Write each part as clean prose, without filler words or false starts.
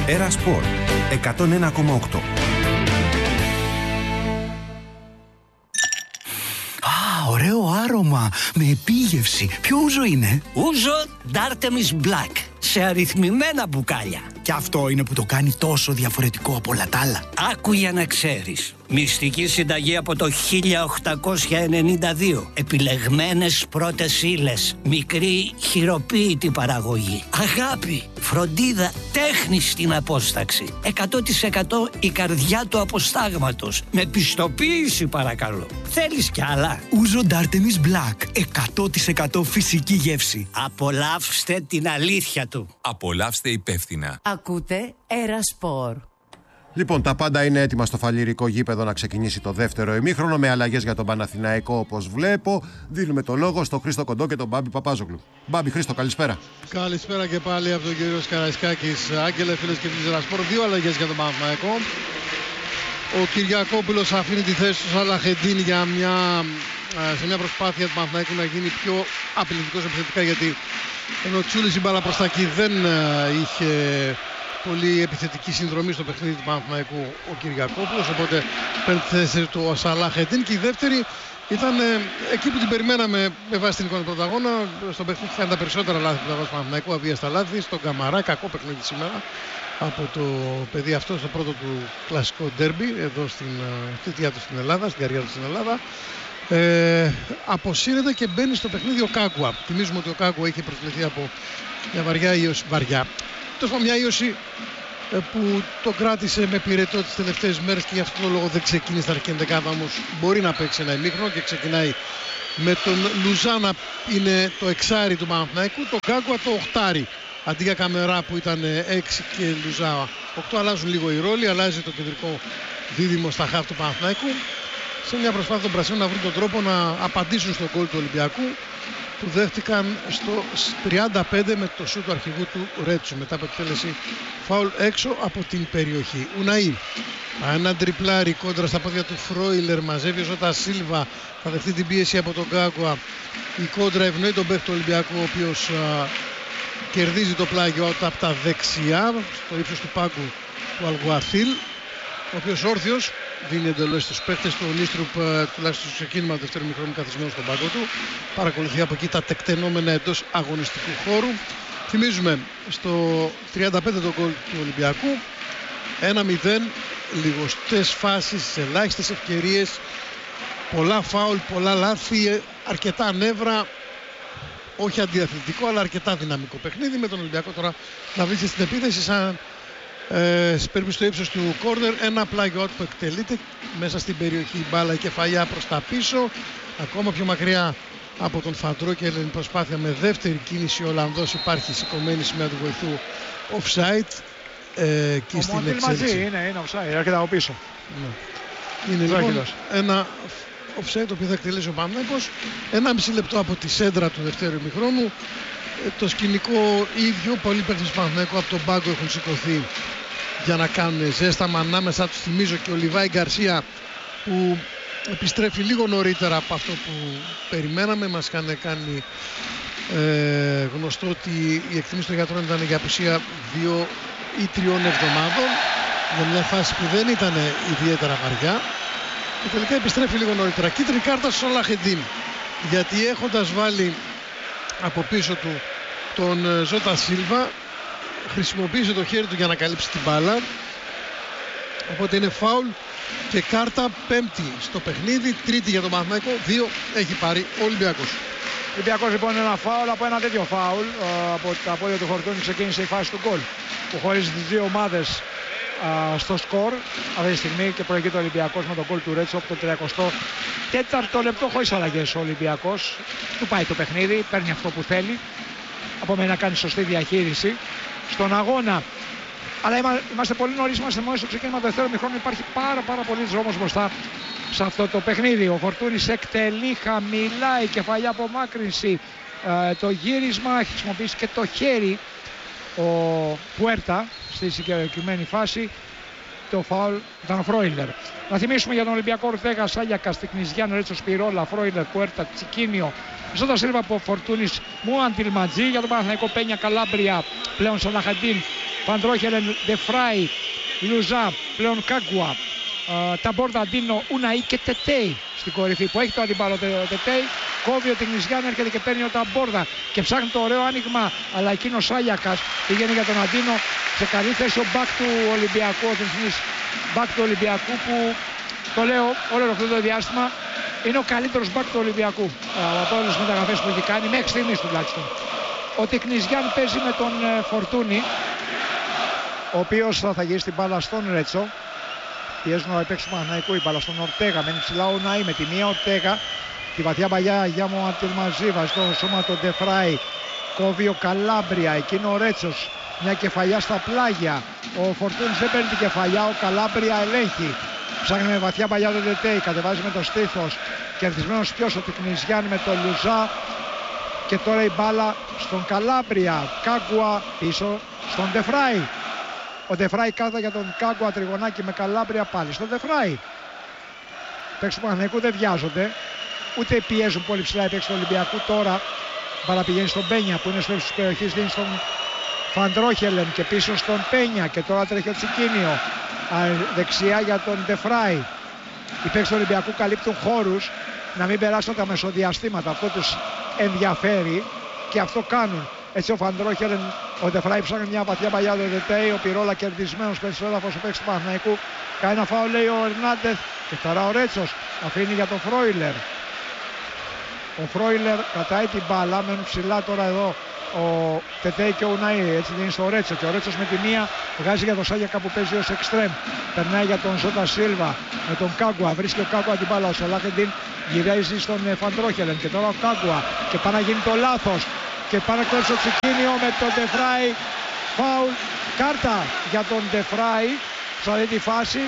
Έρα Σπορ 101,8. Ωραίο άρωμα, με επίγευση. Ποιο ούζο είναι? Ούζο Artemis Black, σε αριθμημένα μπουκάλια. Και αυτό είναι που το κάνει τόσο διαφορετικό από όλα τα άλλα. Άκου για να ξέρεις. Μυστική συνταγή από το 1892. Επιλεγμένες πρώτες ύλες. Μικρή χειροποίητη παραγωγή. Αγάπη, φροντίδα, τέχνη στην απόσταξη. 100% η καρδιά του αποστάγματος. Με πιστοποίηση παρακαλώ. Θέλεις κι άλλα? Ούζο Artemis Black. 100% φυσική γεύση. Απολαύστε την αλήθεια του. Απολαύστε υπεύθυνα. Ακούτε Έρα Σπορ. Λοιπόν, τα πάντα είναι έτοιμα στο φαλιρικό γήπεδο να ξεκινήσει το δεύτερο ημίχρονο με αλλαγές για τον Παναθηναϊκό, όπως βλέπω. Δίνουμε το λόγο στον Χρήστο Κοντό και τον Μπάμπη Παπάζογλου. Μπάμπη, Χρήστο, καλησπέρα. Καλησπέρα και πάλι από τον κύριο Καραϊσκάκης. Άγγελε, φίλες και φίλοι Έρα Σπορ. Δύο αλλαγές για τον Παναθηναϊκό. Ο Κυριακόπουλος αφήνει τη θέση του Σαλαχεντίν σε μια προσπάθεια του Παναθηναϊκού να γίνει πιο απειλητικός επιθετικά, γιατί ενώ Τσούλης η μπάλα προς τα εκεί δεν είχε πολύ επιθετική συνδρομή στο παιχνίδι του Παναθηναϊκού ο Κυριακόπουλος, οπότε παίρνει τη θέση του ο Σαλαχεντίν. Και η δεύτερη ήταν εκεί που την περιμέναμε με βάση την εικόνα του πρωταγώνα. Στον παιχνίδι είχαν τα περισσότερα λάθη του Παναθηναϊκού, αβίαστα λάθη. Στον Καμαρά, κακό παιχνίδι σήμερα από το παιδί αυτό στο πρώτο του κλασικό ντέρμπι εδώ στην θητεία του στην Ελλάδα, στην καριέρα του στην Ελλάδα. Αποσύρεται και μπαίνει στο παιχνίδι ο Κάγκουα. Θυμίζουμε ότι ο Κάγκουα είχε προσβληθεί από μια βαριά ίωση, μια ίωση που το κράτησε με πυρετό τις τελευταίες μέρες και γι' αυτόν τον λόγο δεν ξεκίνησε στην αρχική ενδεκάδα, όμως μπορεί να παίξει ένα ημίχρονο και ξεκινάει με τον Λουζάνα, είναι το εξάρι του Παναθηναϊκού, τον Κάγκουα το οχτάρι. Αντί για Καμερά που ήταν 6 και Λουζάνα 8, αλλάζουν λίγο οι ρόλοι, αλλάζει το κεντρικό δίδυμο στα χαφ του Παναθηναϊκού, σε μια προσπάθεια των Πρασίνων να βρουν τον τρόπο να απαντήσουν στον γκολ του Ολυμπιακού, που δέχτηκαν στο 35 με το σούτ του αρχηγού του Ρέτσου μετά από εκτέλεση φάουλ έξω από την περιοχή. Ουναή, ένα τριπλάρι κόντρα στα πόδια του Φρόιλερ, μαζεύει ο Ζώτα Σίλβα, θα δεχτεί την πίεση από τον Γκάγκουα. Η κόντρα ευνοεί τον παίκτη του Ολυμπιακού, ο οποίος κερδίζει το πλάγιο από τα δεξιά στο ύψος του πάγκου του Αλγουαθίλ, ο οποίος όρθιος δίνει εντολές στους παίκτες του. Ο Νίστρουπ, τουλάχιστον στο ξεκίνημα του δεύτερου μικρόνου, καθισμένο στον πάγκο του, παρακολουθεί από εκεί τα τεκτενόμενα εντός αγωνιστικού χώρου. Θυμίζουμε στο 35 το γκολ του Ολυμπιακού, 1-0, λιγοστές φάσεις, ελάχιστες ευκαιρίες, πολλά φάουλ, πολλά λάθη, αρκετά νεύρα, όχι αντιαθλητικό αλλά αρκετά δυναμικό παιχνίδι, με τον Ολυμπιακό τώρα να βρίσκεται στην επίθεση σαν περίπου στο ύψος του κόρνερ. Ένα πλάγιο out που εκτελείται μέσα στην περιοχή, η μπάλα, η κεφαλιά προς τα πίσω, ακόμα πιο μακριά από τον Φαντρό και την προσπάθεια με δεύτερη κίνηση. Ο Ολλανδός υπάρχει σηκωμένη σημαία του βοηθού offside και στην εξέλιξη. Είναι offside, αρκετά από πίσω. Ναι. Είναι λοιπόν ένα offside το οποίο θα εκτελέσει ο Παναθηναϊκός 1,5 λεπτό από τη σέντρα του δευτέρου ημιχρόνου. Το σκηνικό ίδιο, πολλοί παίκτες του Παναθηναϊκού από τον πάγκο έχουν σηκωθεί για να κάνουν ζέσταμα. Ανάμεσα τους θυμίζω και ο Λιβάη Γκαρσία, που επιστρέφει λίγο νωρίτερα από αυτό που περιμέναμε. Μας είχαν κάνει γνωστό ότι η εκτίμηση των γιατρών ήταν για απουσία 2 ή 3 εβδομάδων, για μια φάση που δεν ήταν ιδιαίτερα βαριά, και τελικά επιστρέφει λίγο νωρίτερα. Κίτρινη κάρτα στο Σαλαχεντίν, γιατί έχοντας βάλει από πίσω του τον Ζώτα Σίλβα, χρησιμοποίησε το χέρι του για να καλύψει την μπάλα, οπότε είναι φάουλ και κάρτα πέμπτη στο παιχνίδι, τρίτη για τον Παναθηναϊκό, 2 έχει πάρει ο Ολυμπιακός. Ο Ολυμπιακός λοιπόν ένα φάουλ, από ένα τέτοιο φάουλ από τα πόδια του Φορτούνη ξεκίνησε η φάση του γκολ που χωρίζει τις δύο ομάδες στο σκορ αυτή τη στιγμή, και προηγείται ο Ολυμπιακός με τον γκολ του Ρέτσο από το 34ο λεπτό, χωρίς αλλαγές. Ο Ολυμπιακός του πάει το παιχνίδι, παίρνει αυτό που θέλει, από μένα να κάνει σωστή διαχείριση στον αγώνα. Αλλά είμαστε πολύ νωρίς, είμαστε μόλις στο ξεκίνημα του δεύτερου ημιχρόνου, υπάρχει πάρα πολύ δρόμος μπροστά σε αυτό το παιχνίδι. Ο Φορτούνης εκτελεί χαμηλά, η κεφαλιά απομάκρυνση, το γύρισμα, χρησιμοποιήσει και το χέρι ο Πουέρτα στη συγκεκριμένη φάση. Το φάουλ ήταν ο Φρόιλερ. Να θυμίσουμε για τον Ολυμπιακό: Ορτέγα, Σάλιακα, Στικνιζιάν, Ρέτσο, Σπυρόλα, Φρόιλερ, Πουέρτα, Τσικίνιο, Ζώτα Σίλβα από Φορτούνης, Μουαντιλ Ματζή. Για τον Παναθηναϊκό: Πένια, Καλάμπρια, πλέον Σαλαχεντίν, Φαντρόχελεν, Ντεφράι, Λουζά, πλέον Κάγκουα, Ταμπόρδα, Αντίνο, Ουναή και Τετέι στην κορυφή που έχει το αντίπαλο Τετέι. Κόβει ο Τιγνιζιάν, έρχεται και παίρνει ο Ταμπόρδα και ψάχνει το ωραίο άνοιγμα. Αλλά εκείνο Σάλιακας πηγαίνει για τον Αντίνο. Σε καλή θέση ο μπακ του Ολυμπιακού, ο διεθνής μπακ του Ολυμπιακού που το λέω όλο αυτό το διάστημα είναι ο καλύτερος μπακ του Ολυμπιακού από όλες τις μεταγραφές που έχει κάνει μέχρι στιγμής τουλάχιστον. Ο Τιγνιζιάν παίζει με τον Φορτούνι, ο οποίος θα γυρίσει την μπάλα στον Ρέτσο. Πιέζουν να παίξει Παναθηναϊκού, η μπάλα στον Ορτέγα. Μένει ψηλά ο Ναή με τη μία Ορτέγα. Τη βαθιά παλιά για Μοαντιλμαζή, βάζει στο σώμα τον Ντεφράι. Κόβει ο Καλάμπρια, εκείνο ο Ρέτσος. Μια κεφαλιά στα πλάγια. Ο Φορτούνης δεν παίρνει την κεφαλιά, ο Καλάμπρια ελέγχει. Ψάχνει με βαθιά παλιά τον Τετέι, κατεβάζει με το στήθος. Κερδισμένος ποιος, ο Τικνιζιάν με τον Λουζά. Και τώρα η μπάλα στον Καλάμπρια. Κάγκουα πίσω στον Ντεφράι. Ο Ντεφράι κάθεται για τον Κάγκουα, τριγωνάκι με Καλάμπρια πάλι στον Ντεφράι. Παίξεις του Παναθηναϊκού δεν βιάζονται. Ούτε πιέζουν πολύ ψηλά οι παίκτες του Ολυμπιακού. Τώρα παραπηγαίνει στον Πένια που είναι στο ύψος της περιοχής, δίνει στον Φαντρόχελεν και πίσω στον Πένια. Και τώρα τρέχει ο Τσικίνιο δεξιά για τον Ντεφράι. Οι παίκτες του Ολυμπιακού καλύπτουν χώρους να μην περάσουν τα μεσοδιαστήματα. Αυτό τους ενδιαφέρει και αυτό κάνουν. Έτσι ο Φαντρόχελεν, ο Ντεφράι ψάχνει μια βαθιά παλιά του Τετέι. Ο Πυρόλα κερδισμένος παίξει στο έδαφος ο παίκτης του Παναθηναϊκού. Κάνει ένα φάουλ, λέει ο Ερνάντεθ. Και τώρα ο Ρέτσος αφήνει για τον Φρόιλερ. Ο Φρόιλερ κρατάει την μπάλα, μένουν ψηλά τώρα εδώ ο Τετέι και ο Ουναή. Έτσι δίνει στο Ρέτσο και ο Ρέτσος με τη μία βγάζει για τον Σάγιακα που παίζει ως εξτρέμ. Περνάει για τον Ζώτα Σίλβα με τον Κάγκουα. Βρίσκει ο Κάγκουα την μπάλα. Ο Σαλάχεντιν γυρίζει στον Φαντρόχελεν και τώρα ο Κάγκουα και πάει να γίνει το λάθος. Και πάει να κλέψει ο Τσικίνιο με τον Ντεφράι. Φάουλ, κάρτα για τον Ντεφράι σε αυτή τη φάση.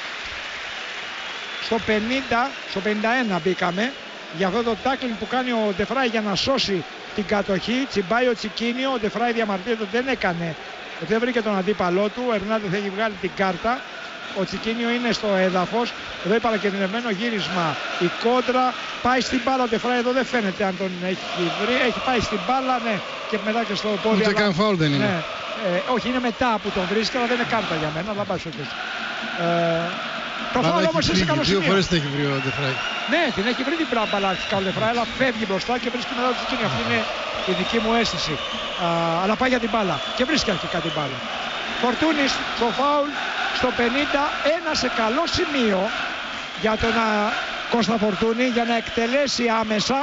Στο 50, στο 51 μπήκαμε για αυτό το τάκλινγκ που κάνει ο Ντεφράι για να σώσει την κατοχή. Τσιμπάει ο Τσικίνιο, ο Ντεφράι διαμαρτύρεται, δεν έκανε, δεν βρήκε τον αντίπαλό του. Ο Ερνάντεθ έχει βγάλει την κάρτα. Ο Τσικίνιο είναι στο έδαφος. Εδώ υπάρχει παρακινδυνευμένο γύρισμα. Η κόντρα πάει στην μπάλα. Ο Ντεφράι εδώ δεν φαίνεται αν τον έχει βρει. Έχει πάει στην μπάλα, ναι, και μετά και στο πόδι. Ούτε καν φάουλ δεν είναι. Ναι. Όχι, είναι μετά που τον βρίσκει, αλλά δεν είναι κάρτα για μένα. Αλλά πάει στο το φάουλ όμως είναι σε καλό σημείο. Δύο φορές την έχει βρει ο Ντεφράι. Ναι, την έχει βρει την μπάλα ο Ντεφράι, αλλά φεύγει μπροστά και βρίσκει μετά το Τσικίνιο. Αυτή είναι η δική μου αίσθηση. Αλλά πάει για την μπάλα και βρίσκει αρχικά την μπάλα. Φορτούνης στο φάουλ στο 51 σε καλό σημείο για τον Κώστα Φορτούνη για να εκτελέσει άμεσα.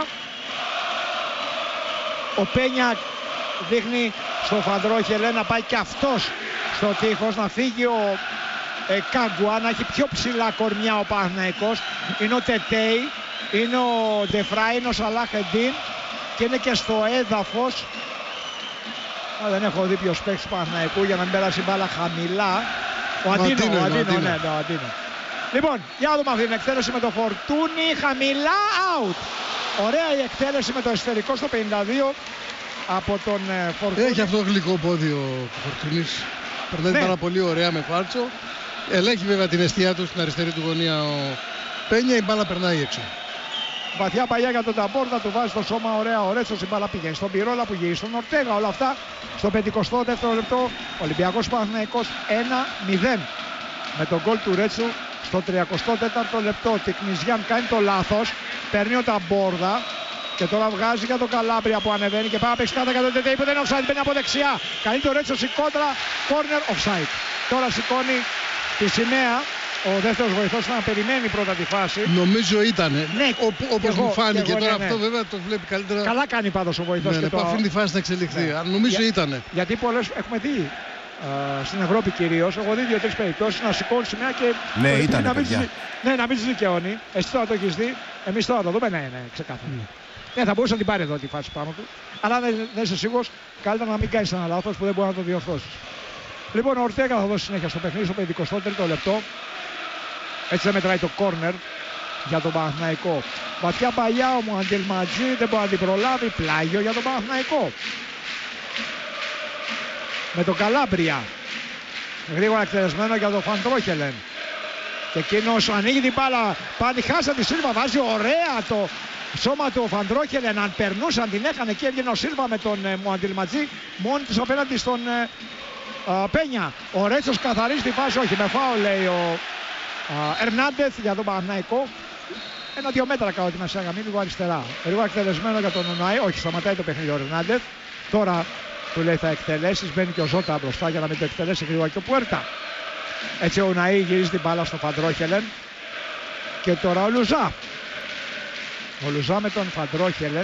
Ο Πένια δείχνει στο Φαντρόχελεν να πάει και αυτός στο τείχος, να φύγει ο Κάγκουα, να έχει πιο ψηλά κορμιά ο Παναθηναϊκός. Είναι ο Τετέι, είναι ο Ντεφράι, είναι ο Σαλάχεντιν και είναι και στο έδαφος. Δεν έχω δει ποιος παίξει του Παναθηναϊκού για να μην περάσει μπάλα χαμηλά. Ο Αντίνο. Λοιπόν, για να δούμε αυτή την εκτέλεση με το Φορτούνι, χαμηλά, out. Ωραία η εκτέλεση με το εσωτερικό στο 52 από τον Φορτούνι. Έχει αυτό γλυκό πόδι ο Φορτούνης. Περνάει πάρα πολύ ωραία με φάλτσο. Ελέγχει βέβαια την αιστεία του στην αριστερή του γωνία ο Πένια. Η μπάλα περνάει έξω. Βαθιά παλιά για τον Ταμπόρδα, του βάζει στο σώμα ωραία ο Ρέτσος, η μπάλα πήγαινε στον Πυρόλα που γυρίζει στον Ορτέγα. Όλα αυτά στο 52ο λεπτό. Ολυμπιακός Παναθηναϊκός 1-0 με τον γκολ του Ρέτσου στο 34ο λεπτό. Τικνιζιάν κάνει το λάθος, παίρνει ο Ταμπόρδα και τώρα βγάζει για τον Καλάμπρια που ανεβαίνει και πάει να παίξει κάτω για τον Τετέι που δεν είναι offside, μπαίνει από δεξιά. Κάνει το Ρέτσος η κόντρα, corner offside. Τώρα σηκώνει τη σημαία. Ο δεύτερος βοηθός να περιμένει πρώτα τη φάση. Νομίζω ήταν. Ναι, όπως μου φάνηκε. Τώρα ναι. αυτό βέβαια το βλέπει καλύτερα. Καλά κάνει πάντως ο βοηθός. Ναι, και το αφήνει τη φάση να εξελιχθεί. Ναι. Νομίζω ήταν. Γιατί πολλές έχουμε δει στην Ευρώπη κυρίως. Έχω δει 2-3 περιπτώσεις να σηκώνει σημαία και. Ναι, ήταν. Να μην τους δικαιώνει. Εσύ τώρα το έχεις δει. Εμείς τώρα το δούμε. Ναι, ξεκάθαρα. Ναι, θα μπορούσε να την πάρει εδώ τη φάση πάνω του. Αλλά δεν είσαι σίγουρος, καλύτερα να μην κάνεις ένα λάθος που δεν μπορεί να το διορθώσεις. Λοιπόν, ο Ορτέγα θα δώσει συνέχεια στο παιχνίδι στο 53ο λεπτό. Έτσι δεν μετράει το κόρνερ για τον Παναθηναϊκό. Βαθιά παλιά ο Μουαντελματζή δεν μπορεί να την προλάβει. Πλάγιο για τον Παναθηναϊκό. Με τον Καλάμπρια. Γρήγορα εκτελεσμένο για τον Φαντρόχελεν. Και εκείνος ανοίγει την μπάλα. Πάλι χάσα τη Σίλβα. Βάζει ωραία το σώμα του Φαντρόχελεν. Αν περνούσαν την έχανε και έβγαινε ο Σίλβα με τον Μουαντελματζή. Μόνοι τους απέναντι στον Πένια. Ο Ρέτσος καθαρίζει τη φάση. Όχι, με φάουλ λέει ο Ερνάντεθ για τον Παναθηναϊκό. 1-2 μέτρα κάτω τη μεσαία γραμμή, λίγο αριστερά. Λίγο εκτελεσμένο για τον Ουνάη. Όχι, σταματάει το παιχνίδι ο Ερνάντεθ. Τώρα του λέει θα εκτελέσεις. Μπαίνει και ο Ζώτα μπροστά για να μην το εκτελέσει γρήγορα και ο Πουέρτα. Έτσι ο Ουνάη γυρίζει την μπάλα στο Φαντρόχελεν. Και τώρα ο Λουζά. Ο Λουζά με τον Φαντρόχελεν.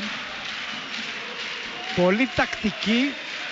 Πολύ τακτική.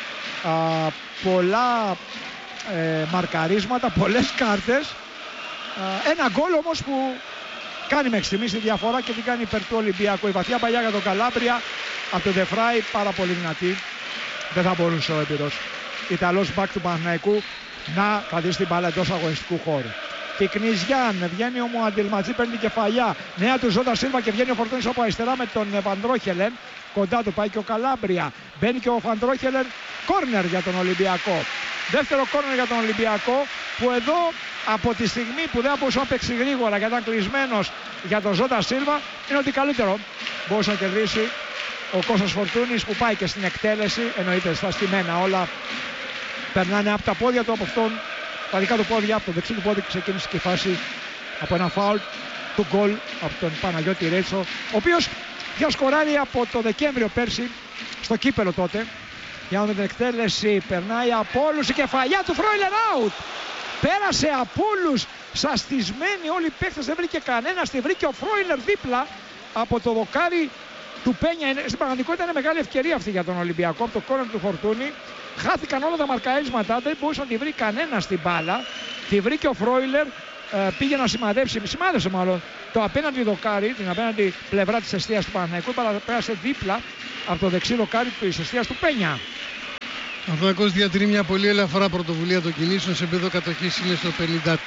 Πολλά μαρκαρίσματα, πολλές κάρτες. Ένα γκολ όμως που κάνει μέχρι στιγμής τη διαφορά και την κάνει υπέρ του Ολυμπιακού. Η βαθιά παλιά για τον Καλάμπρια από τον Ντεφράι, πάρα πολύ δυνατή. Δεν θα μπορούσε ο Έπειρος Ιταλός μπακ του Παναθηναϊκού να κρατήσει την μπάλα εντός αγωνιστικού χώρου. Πικνιζιάν, βγαίνει ο Μουαντιλματζή, παίρνει κεφαλιά. Νέα του Ζώτα Σίλβα και βγαίνει ο Φορτούνης από αριστερά με τον Φαντρόχελεν. Κοντά του πάει και ο Καλάμπρια. Μπαίνει και ο Φαντρόχελεν. Κόρνερ για τον Ολυμπιακό. Δεύτερο κόρνερ για τον Ολυμπιακό, που εδώ από τη στιγμή που δεν μπορούσε να παίξει γρήγορα και ήταν κλεισμένος για τον Ζώτα Σίλβα, είναι ότι καλύτερο μπορούσε να κερδίσει ο Κώστας Φορτούνης, που πάει και στην εκτέλεση. Εννοείται στα στημένα όλα περνάνε από τα πόδια του, από αυτόν τα δικά του πόδια, από το δεξί του πόδι ξεκίνησε και η φάση από ένα φάουλ του γκολ από τον Παναγιώτη Ρέτσο, ο οποίος για σκοράρει από το Δεκέμβριο πέρσι στο κύπελο τότε. Για να με την εκτέλεση περνάει από όλους, η κεφαλιά του Φρόιλερ out. Πέρασε από όλους, σαστισμένοι όλοι οι παίκτες, δεν βρήκε κανένας, τη βρήκε ο Φρόιλερ δίπλα από το δοκάρι του Πένια. Στην πραγματικότητα είναι μεγάλη ευκαιρία αυτή για τον Ολυμπιακό, από το κόρνερ του Φορτούνη. Χάθηκαν όλα τα μαρκαρίσματα, δεν μπορούσε να τη βρει κανένα στην μπάλα. Τη βρήκε ο Φρόιλερ, πήγε να σημάδεψε μάλλον το απέναντι δοκάρι, την απέναντι πλευρά της εστίας του Παναθηναϊκού. Πέρασε δίπλα από το δεξί δοκάρι της εστίας του Πένια. Ο Παναθηναϊκός διατηρεί μια πολύ ελαφρά πρωτοβουλία των κινήσεων. Σε επίπεδο κατοχής είναι στο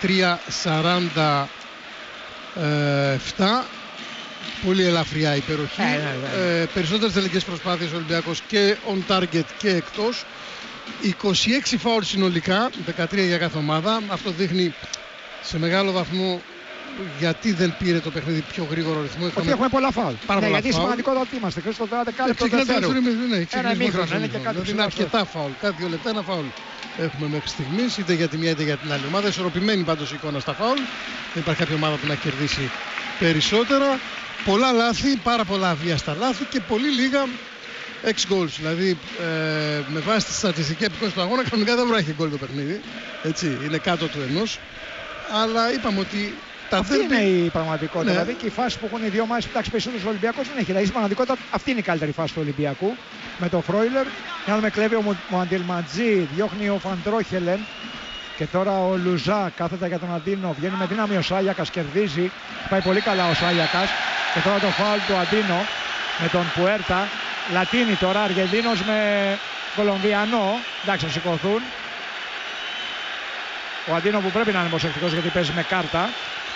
53-47. Πολύ ελαφριά υπεροχή. Περισσότερες τελικές προσπάθειες ο Ολυμπιακός και on target και εκτός. 26 φάουλ συνολικά, 13 για κάθε ομάδα. Αυτό δείχνει σε μεγάλο βαθμό γιατί δεν πήρε το παιχνίδι πιο γρήγορο ρυθμό. Ότι έχουμε πολλά φάουλ. Γιατί σημαντικό το ότι είμαστε. Χρήστο, τώρα δεκάλεπτο δεύτερου. Ένα ημίχρονο, είναι και κάτι. Είναι αρκετά φάουλ. Κάθε 2 λεπτά ένα φάουλ έχουμε μέχρι στιγμής, είτε για τη μία είτε για την άλλη ομάδα. Ισορροπημένη πάντως η εικόνα στα φάουλ. Δεν υπάρχει κάποια ομάδα που να κερδίσει περισσότερα. Πολλά λάθη, πάρα πολλά αβίαστα λάθη και πολύ λίγα ex goals. Δηλαδή με βάση τη στατιστική επικόση του αγώνα κανονικά δεν βράχει γκολ το παιχνίδι. Έτσι, είναι κάτω του ενός. Αλλά είπαμε ότι αυτή είναι η πραγματικότητα. Ναι. Δηλαδή και οι φάσεις που έχουν οι δύο ομάδες που τάξει περισσότερους ο Ολυμπιακός δεν έχει. Δηλαδή στην πραγματικότητα αυτή είναι η καλύτερη φάση του Ολυμπιακού. Με τον Φρόιλερ. Για να με κλέβει ο Μουαντιλματζή, διώχνει ο Φαντρόχελεν. Και τώρα ο Λουζά κάθεται για τον Αντίνο. Βγαίνει με δύναμη ο Σάγιακας, κερδίζει. Πάει πολύ καλά ο Σάγιακας. Και τώρα το φάουλ του Αντίνο με τον Πουέρτα. Λατίνη τώρα, Αργεντίνος με Κολομβιανό. Εντάξει, θα σηκωθούν. Ο Αντίνο που πρέπει να είναι προσεκτικός γιατί παίζει με κάρτα.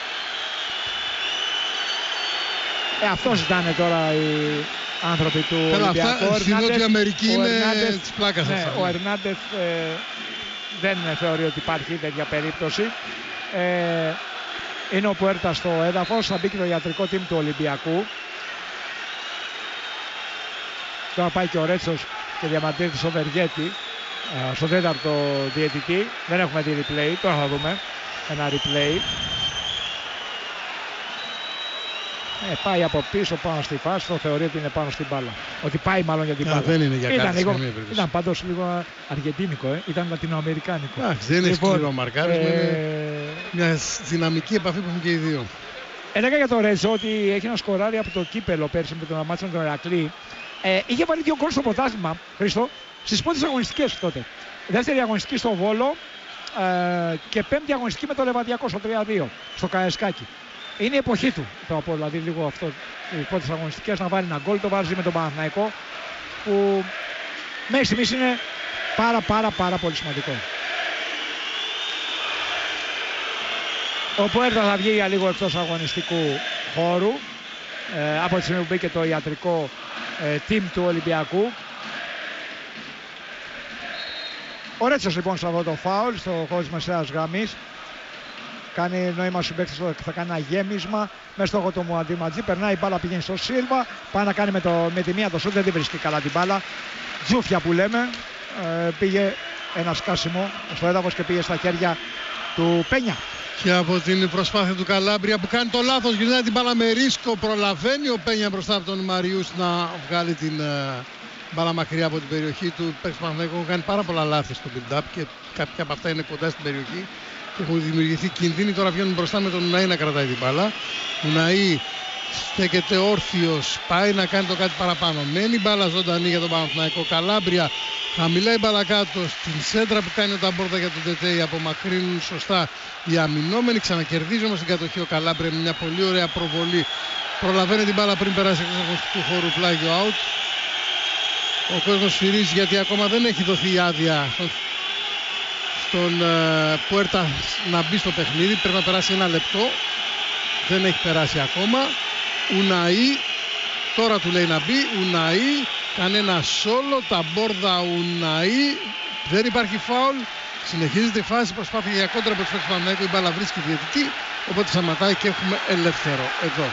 Αυτό ζητάνε τώρα οι άνθρωποι του Ολυμπιακού. Στην Νότια Αμερική είναι της πλάκας αυτά. Ο Ερνάντεθ δεν θεωρεί ότι υπάρχει τέτοια περίπτωση. Είναι ο Πουέρτα στο έδαφος, θα μπει και το ιατρικό team του Ολυμπιακού. Τώρα πάει και ο Ρέτσος και διαμαρτύρεται στο Βεργέτη, στο τέταρτο διαιτητή. Δεν έχουμε δει replay, τώρα θα δούμε ένα replay. Πάει από πίσω πάνω στη φάση, το θεωρεί ότι είναι πάνω στην μπάλα. Ότι πάει μάλλον για την μπάλα. Δεν είναι για κάτι. Ήταν πάντως λίγο αργεντίνικο, ήταν λατινοαμερικάνικο. Δεν είναι σκληρό μαρκάρισμα, είναι μια δυναμική επαφή που έχουν και οι δύο. Έλεγα για τον Ρέζο ότι έχει ένα σκοράρι από το κύπελο πέρσι με τον αμάτσο με τον Ηρακλή. Είχε βάλει 2 γκολ στο πρωτάθλημα, Χρήστο, στις πρώτες αγωνιστικές τότε. Δεύτερη αγωνιστική στο Βόλο και πέμπτη αγωνιστική με το Λεβαδιακό στο 3-2 στο Καεσκάκι. Είναι η εποχή του, το πω, δηλαδή λίγο αυτό, οι πρώτες αγωνιστικές να βάλει ένα γκολ, το βάζει με τον Παναθηναϊκό που μέχρι στιγμής είναι πάρα πολύ σημαντικό. Ο Πουέρτα θα βγει για λίγο εκτός αγωνιστικού χώρου από τη στιγμή που μπήκε το ιατρικό team του Ολυμπιακού. Ο Ρέτσος λοιπόν σε αυτό το φάουλ στο χώρο της μεσαίας γραμμής. Κάνει νόημα στους παίκτες ότι θα κάνει ένα γέμισμα με στόχο του Μουαντιλματζή. Περνάει η μπάλα, πηγαίνει στο Σίλβα. Πάει να κάνει με τη μία το σούτ, δεν την βρίσκει καλά την μπάλα. Τζούφια που λέμε. Πήγε ένα σκάσιμο στο έδαφος και πήγε στα χέρια του Πένια. Και από την προσπάθεια του Καλάμπρια που κάνει το λάθος, γυρνάει την μπάλα με ρίσκο, προλαβαίνει ο Πένια μπροστά από τον Μαριούς να βγάλει την μπάλα μακριά από την περιοχή του. Οι παίκτες του Παναθηναϊκού έχουν κάνει πάρα πολλά λάθη στο build-up και κάποια από αυτά είναι κοντά στην περιοχή και έχουν δημιουργηθεί κινδύνοι. Τώρα βγαίνουν μπροστά με τον Ουναή να κρατάει την μπάλα. Ουναή στέκεται όρθιος, πάει να κάνει το κάτι παραπάνω. Μένει μπάλα ζωντανή για τον Παναθηναϊκό. Καλάμπρια χαμηλά η μπάλα κάτω στην σέντρα που κάνει ο Ταμπόρτα για τον Τετέι. Απομακρύνουν σωστά οι αμυνόμενοι. Ξανακερδίζει όμως την κατοχή ο Καλάμπρια με μια πολύ ωραία προβολή. Προλαβαίνει την μπάλα πριν περάσει εκτός αγωνιστικού χώρου, πλάγιο out. Ο κόσμος σφυρίζει γιατί ακόμα δεν έχει δοθεί άδεια στον Πουέρτα να μπει στο παιχνίδι. Πρέπει να περάσει ένα λεπτό. Δεν έχει περάσει ακόμα. Ουναή, τώρα του λέει να μπει. Ουναή, κανένα σόλο. Ταμπόρδα Ουναή. Δεν υπάρχει φάουλ. Συνεχίζεται η φάση. Προσπάθεια για κόντρα από τους παίκτες του Παναθηναϊκού. Η μπάλα βρίσκει διαιτητή. Οπότε σταματάει και έχουμε ελεύθερο εδώ.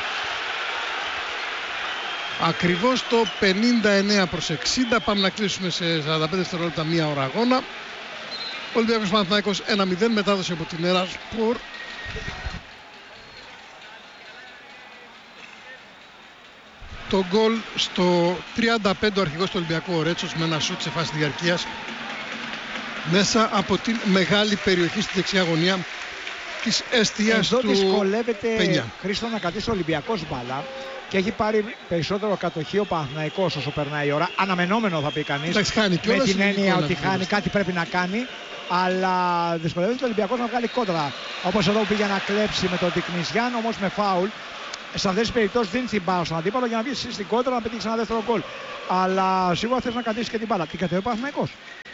Ακριβώς το 59-60. Πάμε να κλείσουμε σε 45 δευτερόλεπτα μία ώρα αγώνα. Ολυμπιακός Παναθηναϊκός 1-0. Μετάδοση από την Έρα Σπορ. Το γκολ στο 35 ο αρχηγός του Ολυμπιακού ο Ρέτσος με ένα σούτ σε φάση διαρκείας μέσα από την μεγάλη περιοχή στη δεξιά γωνία της εστίας του Πένια. Εδώ δυσκολεύεται, Χρήστο, να κρατήσει ο Ολυμπιακός μπάλα και έχει πάρει περισσότερο κατοχή ο Παναθηναϊκός όσο περνάει η ώρα. Αναμενόμενο θα πει κανείς, με την έννοια ότι χάνει, κάτι πρέπει να κάνει. Αλλά δυσκολεύεται ο Ολυμπιακός να βγάλει κόντρα. Όπως εδώ που πήγε να κλέψει με τον Τικνισιάν, όμως με φάουλ. Σε αυτές τις περιπτώσεις δίνει την μπάλα στον αντίπαλο για να βγει στην κόντρα να πετύχει ένα δεύτερο γκολ. Αλλά σίγουρα θες να κρατήσει και την μπάλα. Τι κατέβει ο Παναθηναϊκός.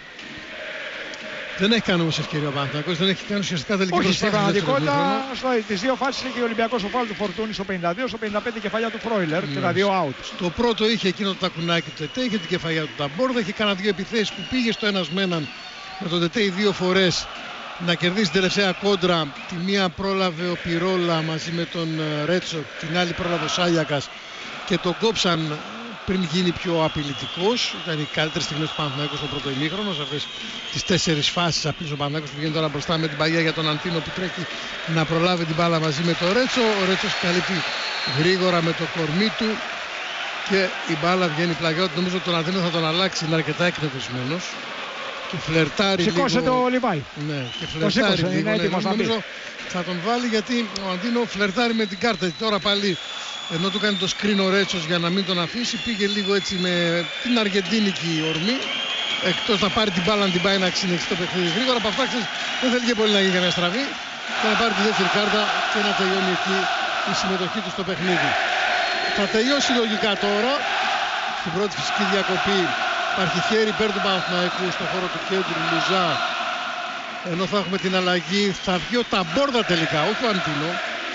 Δεν έχει κάνει όμως ευκαιρία ο Παναθηναϊκός, δεν έχει κάνει ουσιαστικά τελική προσπάθεια. Στην πραγματικότητα, τις δύο φάσεις είχε ο Ολυμπιακός ο φάουλ του Φορτούνη στο 52, στο 55 η κεφαλιά του Φρόιλερ και τα δύο out. Στο πρώτο είχε εκείνο το τακουνάκι του Τετέ, είχε την κεφαλιά του Ταμπόρδα, είχε κάνει δύο επιθέσεις που πήγε στο ένας με έναν με τον Τετέ δύο φορές να κερδίσει την τελευταία κόντρα. Τη μία πρόλαβε ο Πυρόλα μαζί με τον Ρέτσο, την άλλη πρόλαβε ο Σάλιακας και τον κόψαν πριν γίνει πιο απειλητικός. Ήταν οι καλύτερες στιγμές του Παναθηναϊκού στο πρώτο ημίχρονο. Σε αυτές τις τέσσερις φάσεις απλής ο Παναθηναϊκός που βγαίνει τώρα μπροστά με την παγιά για τον Αντίνο που τρέχει να προλάβει την μπάλα μαζί με τον Ρέτσο. Ο Ρέτσος καλύπτει γρήγορα με το κορμί του και η μπάλα βγαίνει πλαγιώτη. Νομίζω ότι τον Αντίνο θα τον αλλάξει, είναι αρκετά εκνευρισμένος. Και φλερτάρει σηκώσε λίγο. το Λιβάη. Ναι, και φλερτάρει λίγο. Νομίζω θα τον βάλει γιατί ο Αντίνο φλερτάρει με την κάρτα. Τώρα πάλι ενώ του κάνει το screen ο Ρέτσος για να μην τον αφήσει, πήγε λίγο έτσι με την αργεντίνικη ορμή. Εκτός να πάρει την μπάλα, να την πάει να συνεχίσει το παιχνίδι γρήγορα. Από αυτά δεν θέλει και πολύ να γίνει καμία στραβή. Και να πάρει τη δεύτερη κάρτα και να τελειώνει εκεί η συμμετοχή του στο παιχνίδι. Θα τελειώσει λογικά τώρα. Στην πρώτη φυσική διακοπή υπάρχει χέρι υπέρ του Παναθηναϊκού στον χώρο του κέντρου Λουζά. Ενώ θα έχουμε την αλλαγή, θα βγει ο Ταμπόρδα τελικά, όχι ο Αντίνο.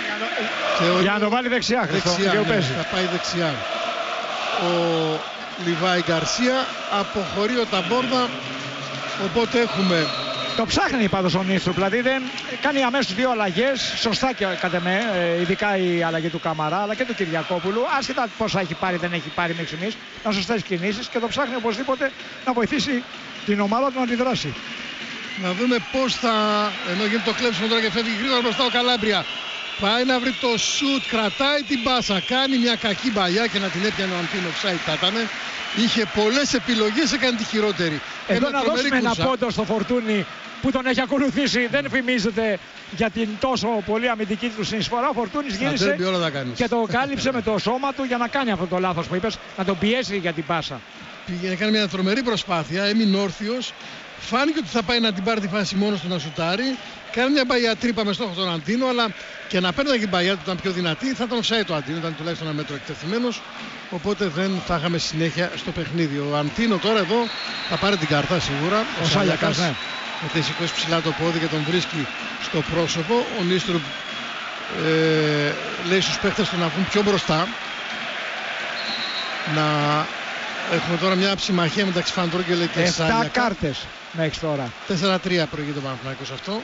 Για να το βάλει δεξιά, δεξιά ναι, θα πάει δεξιά ο Λιβάη Γκαρσία. Αποχωρεί ο Ταμπόρδα. Οπότε έχουμε. Το ψάχνει πάντως ο Νίστρου, δηλαδή δεν κάνει αμέσως δύο αλλαγές. Σωστά και κατ' εμέ, ειδικά η αλλαγή του Καμαρά αλλά και του Κυριακόπουλου. Άσχετα πόσα έχει πάρει, δεν έχει πάρει μέχρι στιγμής. Να σωστές κινήσεις και το ψάχνει οπωσδήποτε να βοηθήσει την ομάδα του να αντιδράσει. Να δούμε πώς θα. Ενώ γίνεται το κλέψιμο τώρα και φεύγει γρήγορα μπροστά ο Καλάμπρια. Πάει να βρει το σουτ, κρατάει την μπάσα, κάνει μια κακή μπαλιά και να την έπιανε ο Αντίνο offside θα ήταν. Είχε πολλές επιλογές, έκανε τη χειρότερη. Εδώ να δώσουμε ένα πόντο στο Φορτούνι που τον έχει ακολουθήσει. Δεν φημίζεται για την τόσο πολύ αμυντική του συνεισφορά. Ο Φορτούνης γύρισε και το κάλυψε με το σώμα του για να κάνει αυτό το λάθος που είπες, να τον πιέσει για την μπάσα. Πήγε να κάνει μια τρομερή προσπάθεια, έμεινε όρθιος. Φάνηκε ότι θα πάει να την πάρει τη φάση μόνος του να σουτάρει. Κάνει μια μπαγιά τρύπα με στόχο τον Αντίνο, αλλά και να παίρνει την μπαγιά του ήταν πιο δυνατή. Θα τον offside το Αντίνο, ήταν τουλάχιστον ένα μέτρο εκτεθειμένος. Οπότε δεν θα είχαμε συνέχεια στο παιχνίδι. Ο Αντίνο τώρα εδώ θα πάρει την κάρτα σίγουρα. Ο Σάλιακας ναι. Γιατί σηκώσει ψηλά το πόδι και τον βρίσκει στο πρόσωπο. Ο Νίστρουπ λέει στους παίχτες του να βγουν πιο μπροστά. Να έχουμε τώρα μια ψημαχία μεταξύ Φαντρόγκελε και Σάλιακα. 7 κάρτες μέχρι τώρα. 4-3 προηγείται ο Παναθηναϊκός αυτό.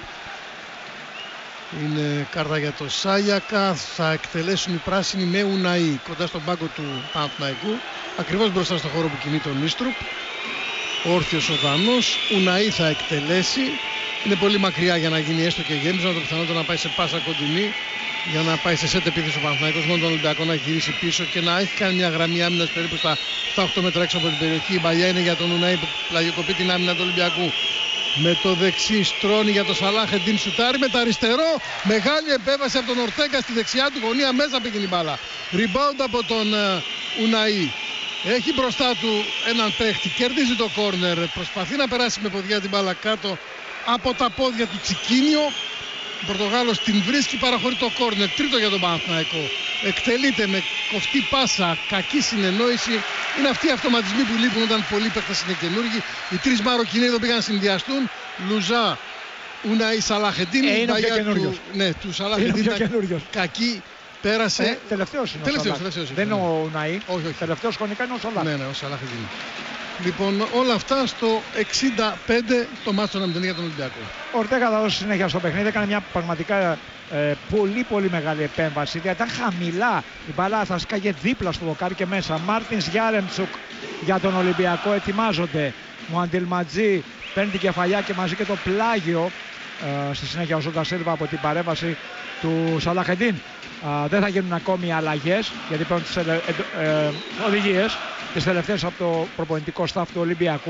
Είναι κάρτα για το Σάλιακα. Θα εκτελέσουν οι πράσινοι με Ουναή κοντά στον πάγκο του Παναθηναϊκού. Ακριβώς μπροστά στον χώρο που κινεί τον Νίστρουπ. όρθιος ο Δανός. Ουναή θα εκτελέσει. Είναι πολύ μακριά για να γίνει έστω και γέμισμα. Το πιθανότερο να πάει σε πάσα κοντινή για να πάει σε σετ επίθεση ο Παναθηναϊκός. Μόνο τον Ολυμπιακό να γυρίσει πίσω και να έχει κάνει μια γραμμή άμυνας περίπου στα 7-8 μέτρα έξω από την περιοχή. Η παλιά είναι για τον Ουναή που πλαγιοκοπεί την άμυνα του Ολυμπιακού. Με το δεξί στρώνει για τον Σαλάχεντιν, σουτάρει με το αριστερό. Μεγάλη επέμβαση από τον Ορτέγκα στη δεξιά του γωνία, μέσα πήγαινε η μπάλα. Rebound από τον Ουναή. Έχει μπροστά του έναν παίχτη, κερδίζει το κόρνερ. Προσπαθεί να περάσει με ποδιά την μπάλα κάτω από τα πόδια του Τσικίνιο. Ο Πορτογάλος την βρίσκει, παραχωρεί το κόρνερ. Τρίτο για τον Παναθηναϊκό. Εκτελείται με κοφτή πάσα, κακή συνεννόηση. Είναι αυτοί οι αυτοματισμοί που λείπουν όταν πολλοί παίκτες είναι καινούργοι. Οι τρεις Μαροκινοί εδώ πήγαν να συνδυαστούν. Λουζά, Ουναή, Σαλάχεντιν. Είναι πιο καινούριος. Ναι, του Σαλάχεντιν ήταν κακή. Πέρασε. Τελευταίος είναι τελευταίος, δεν είναι ο Ουναή. Όχι. Τελευταίος χρονικά είναι ο Σαλάχ. Ναι, ο Σαλάχεντιν. Λοιπόν, όλα αυτά στο 65 το μάτσο να μην για τον Ολυμπιακό. Ο Ορτέγα θα δώσει συνέχεια στο παιχνίδι. Έκανε μια πραγματικά πολύ μεγάλη επέμβαση. Δηλαδή ήταν χαμηλά. Η μπάλα θα σκάγε δίπλα στο δοκάρι και μέσα. Μάρτινς Γιάρεμτσουκ για τον Ολυμπιακό ετοιμάζονται. Μουαντιλματζή παίρνει την κεφαλιά και μαζί και το πλάγιο. Στη συνέχεια ο Ζόντα Σίλβα από την παρέμβαση του Σαλάχεντιν. Δεν θα γίνουν ακόμη αλλαγές γιατί παίρνουν τις οδηγίες τις τελευταίες από το προπονητικό staff του Ολυμπιακού.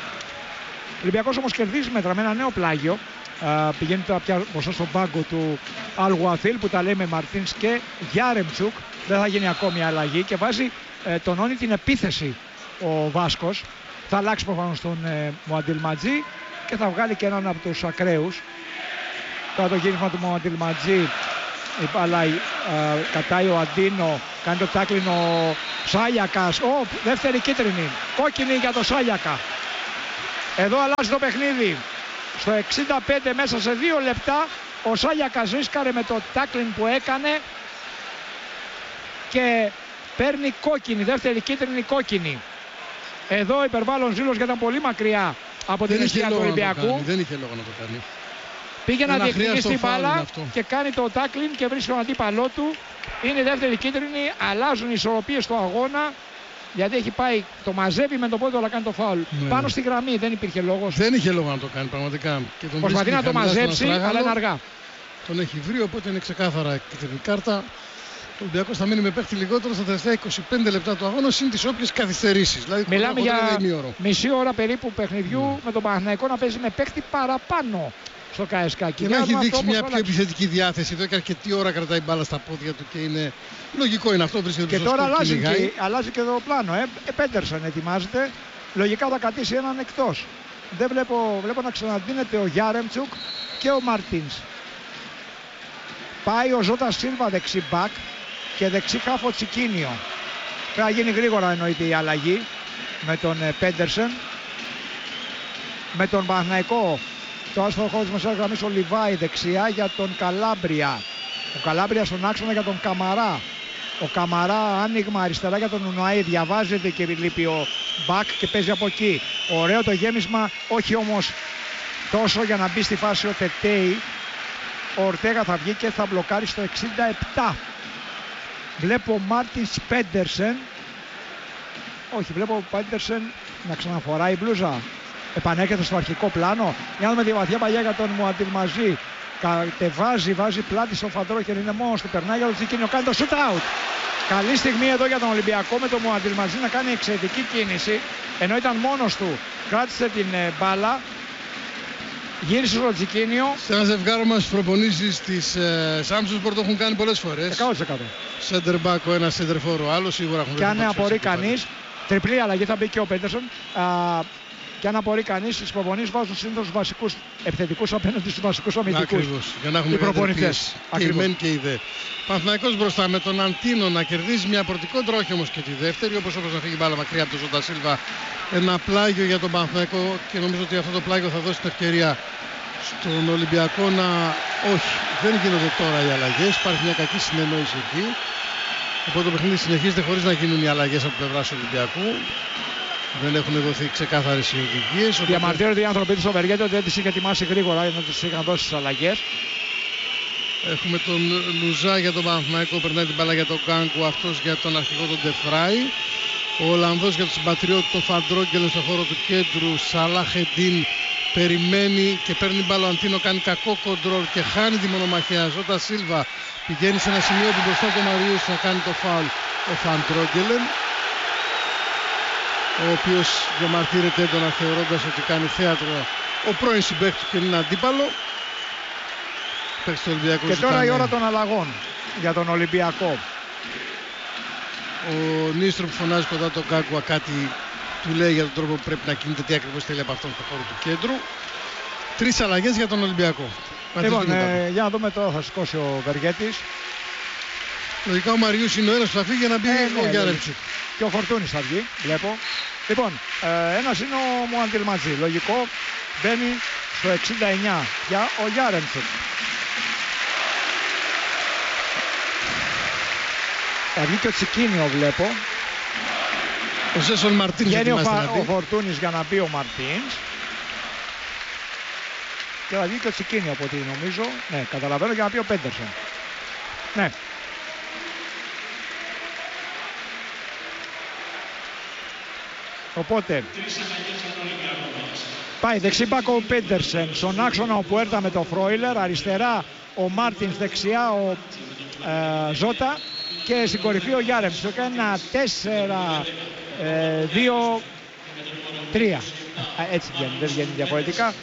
Ο Ολυμπιακός όμως κερδίζει μέτρα με ένα νέο πλάγιο. Πηγαίνει τώρα πια μπροστά στον πάγκο του Αλγουαθίλ που τα λέει με Μαρτίνς και Γιάρεμτσουκ. Δεν θα γίνει ακόμη αλλαγή και βάζει τονώνει την επίθεση ο Βάσκος. Θα αλλάξει προφανώς τον Μουαντιλματζή και θα βγάλει και έναν από τους ακραίους. Τώρα το γύρισμα του Μουαντιλματζή. Αλλά κατάει ο Αντίνο, κάνει το τάκλινο Σάλιακας. Δεύτερη κίτρινη, κόκκινη για το Σάλιακα. Εδώ αλλάζει το παιχνίδι. Στο 65 μέσα σε 2 λεπτά ο Σάλιακας ρίσκαρε με το τάκλιν που έκανε και παίρνει κόκκινη, δεύτερη κίτρινη κόκκινη. Εδώ υπερβάλλον ζήλος γιατί ήταν πολύ μακριά από την αιστεία του Ολυμπιακού. Δεν είχε λόγο να το κάνει. Πήγε να διεκδικήσει την μπάλα και κάνει το τάκλιν και βρίσκει τον αντίπαλό του. Είναι η δεύτερη κίτρινη, αλλάζουν οι ισορροπίες στο αγώνα. Γιατί έχει πάει, το μαζεύει με το πόδι αλλά κάνει το φάουλ. Ναι. Πάνω στη γραμμή δεν υπήρχε λόγος. Δεν είχε λόγο να το κάνει πραγματικά. Προσπαθεί να το μαζέψει, αλλά είναι αργά. Τον έχει βρει, οπότε είναι ξεκάθαρα κίτρινη κάρτα. Ο Ολυμπιακός θα μείνει με παίχτη λιγότερο στα τελευταία 25 λεπτά του αγώνα, συν τις όποιες καθυστερήσεις. Δηλαδή, μιλάμε για μισή ώρα περίπου παιχνιδιού με τον Παναθηναϊκό να παίζει με παίχτη παραπάνω στο ΚΑΕΣΚΑ. Και να έχει δείξει μια πιο επιθετική διάθεση. Εδώ και αρκετή ώρα κρατάει μπάλα στα πόδια του και είναι λογικό είναι αυτό. Και τώρα αλλάζει και το πλάνο. Πέντερσον ετοιμάζεται. Λογικά θα κρατήσει έναν εκτός. Δεν βλέπω να ξαναδίνεται ο Γιάρεμτσουκ και ο Μαρτίνς. Πάει ο Ζόντα Σίλβα δεξί μπακ και δεξί χάφο Τσικίνιο. Πρέπει να γίνει γρήγορα εννοείται η αλλαγή με τον Πέντερσον. Με τον Παναθηναϊκό. Το άσφαλο χώρο της μεσαίας γραμμής ο Λιβάη δεξιά για τον Καλάμπρια. Ο Καλάμπρια στον άξονα για τον Καμαρά. Ο Καμαρά άνοιγμα αριστερά για τον Ουναή. Διαβάζεται και λείπει ο μπακ και παίζει από εκεί. Ωραίο το γέμισμα, όχι όμως τόσο για να μπει στη φάση ο Τετέι. Ο Ορτέγα θα βγει και θα μπλοκάρει στο 67. Βλέπω Μάρτινς Πέντερσεν. Όχι, βλέπω Πέντερσεν να ξαναφοράει μπλούζα. Επανέρχεται στο αρχικό πλάνο. Για να δούμε τη βαθιά παλιά για τον Μουαντιλμαζή. Κατεβάζει, βάζει πλάτη στο Φαντρόκερ. Είναι μόνος του. Περνάει για το Τσικίνιο. Κάνει το shoot out. Καλή στιγμή εδώ για τον Ολυμπιακό με τον Μουαντιλμαζή να κάνει εξαιρετική κίνηση. Ενώ ήταν μόνος του. Κράτησε την μπάλα. Γύρισε στο Τσικίνιο. Σε ένα ζευγάρο μας προπονήσεις της Samsung το έχουν κάνει πολλές φορές. 100%. Center back ο ένας center for ο άλλος. Σίγουρα έχουν. Και αν απορεί κανείς, τριπλή αλλαγή θα μπει και ο Πέντερσον. Και αν απορεί κανείς, στις προπονήσεις βάζουν συνήθως τους βασικούς επιθετικούς απέναντι στους βασικούς αμυντικούς. Ακριβώς, για να έχουμε προπονητές. Και η μεν και η δε. Παναθηναϊκός μπροστά με τον Αντίνο να κερδίζει μια πρωτικόντρα, όχι όμως και τη δεύτερη. Όπως να φύγει μπάλα μακριά από τον Ζόντα Σίλβα. Ένα πλάγιο για τον Παναθηναϊκό και νομίζω ότι αυτό το πλάγιο θα δώσει την ευκαιρία στον Ολυμπιακό να. Όχι, δεν γίνονται τώρα οι αλλαγές. Υπάρχει μια κακή συνεννόηση εκεί. Οπότε το παιχνίδι συνεχίζεται χωρίς να γίνουν οι αλλαγές από πλευράς του Ολυμπιακού. Δεν έχουν δοθεί ξεκάθαρες οι οδηγίες. Διαμαρτύρονται οι άνθρωποι της Οβεργέτη ότι δεν τις είχε ετοιμάσει γρήγορα για να τους είχαν δώσει τις αλλαγές. Έχουμε τον Λουζά για τον Παναθηναϊκό, περνάει την μπάλα για τον Γκάνκου, αυτός για τον αρχηγό τον Ντεφράι. Ο Ολλανδός για τους συμπατριώτες, τον Φαντρόγκελεν στο χώρο του κέντρου. Σαλάχεντιν περιμένει και παίρνει μπάλο. Αντίνο κάνει κακό κοντρόλ και χάνει τη μονομαχία. Ζώτα Σίλβα πηγαίνει σε ένα σημείο που μπροστά του Μαριούς θα κάνει το φάουλ ο Φαντρόγκελεν, ο οποίος διαμαρτύρεται έντονα θεωρώντας ότι κάνει θέατρο ο πρώην συμπαίκτης του και είναι αντίπαλο. Και τώρα η ώρα των αλλαγών για τον Ολυμπιακό. Ο Νίστρομ φωνάζει κοντά τον Κάγκουα, κάτι του λέει για τον τρόπο που πρέπει να κινείται, τι ακριβώς θέλει από αυτόν στον χώρο του κέντρου. 3 αλλαγές για τον Ολυμπιακό. Λοιπόν, για να δούμε τώρα, θα σηκώσει ο Βεργέτης. Λογικά ο Μαριούς είναι ο ένας που θα φύγει για να μπει ο Γιάρεμτσουκ. Και ο Φορτούνης θα βγει, βλέπω. Λοιπόν, ένας είναι ο Μουαντιλματζή. Λογικό, μπαίνει στο 69 για ο Γιάρεμτσουκ. Θα βγει και ο Τσικίνιο, βλέπω. Ο Σέσον Μαρτίνς. Βγαίνει ο Φορτούνης για να μπει ο Μαρτίνς. Και θα βγει και ο Τσικίνιο από ό,τι νομίζω. Ναι, καταλαβαίνω, για να πει ο Πέντερσον. Ναι. Οπότε πάει δεξιμπάκ ο Πέντερσεν, στον άξονα ο Πουέρτα με το Φρόιλερ, αριστερά ο Μάρτινς, δεξιά ο Ζώτα και στην κορυφή ο Γιάρεμτσουκ. Ένα 4-2-3. Έτσι βγαίνει, δεν βγαίνει διαφορετικά.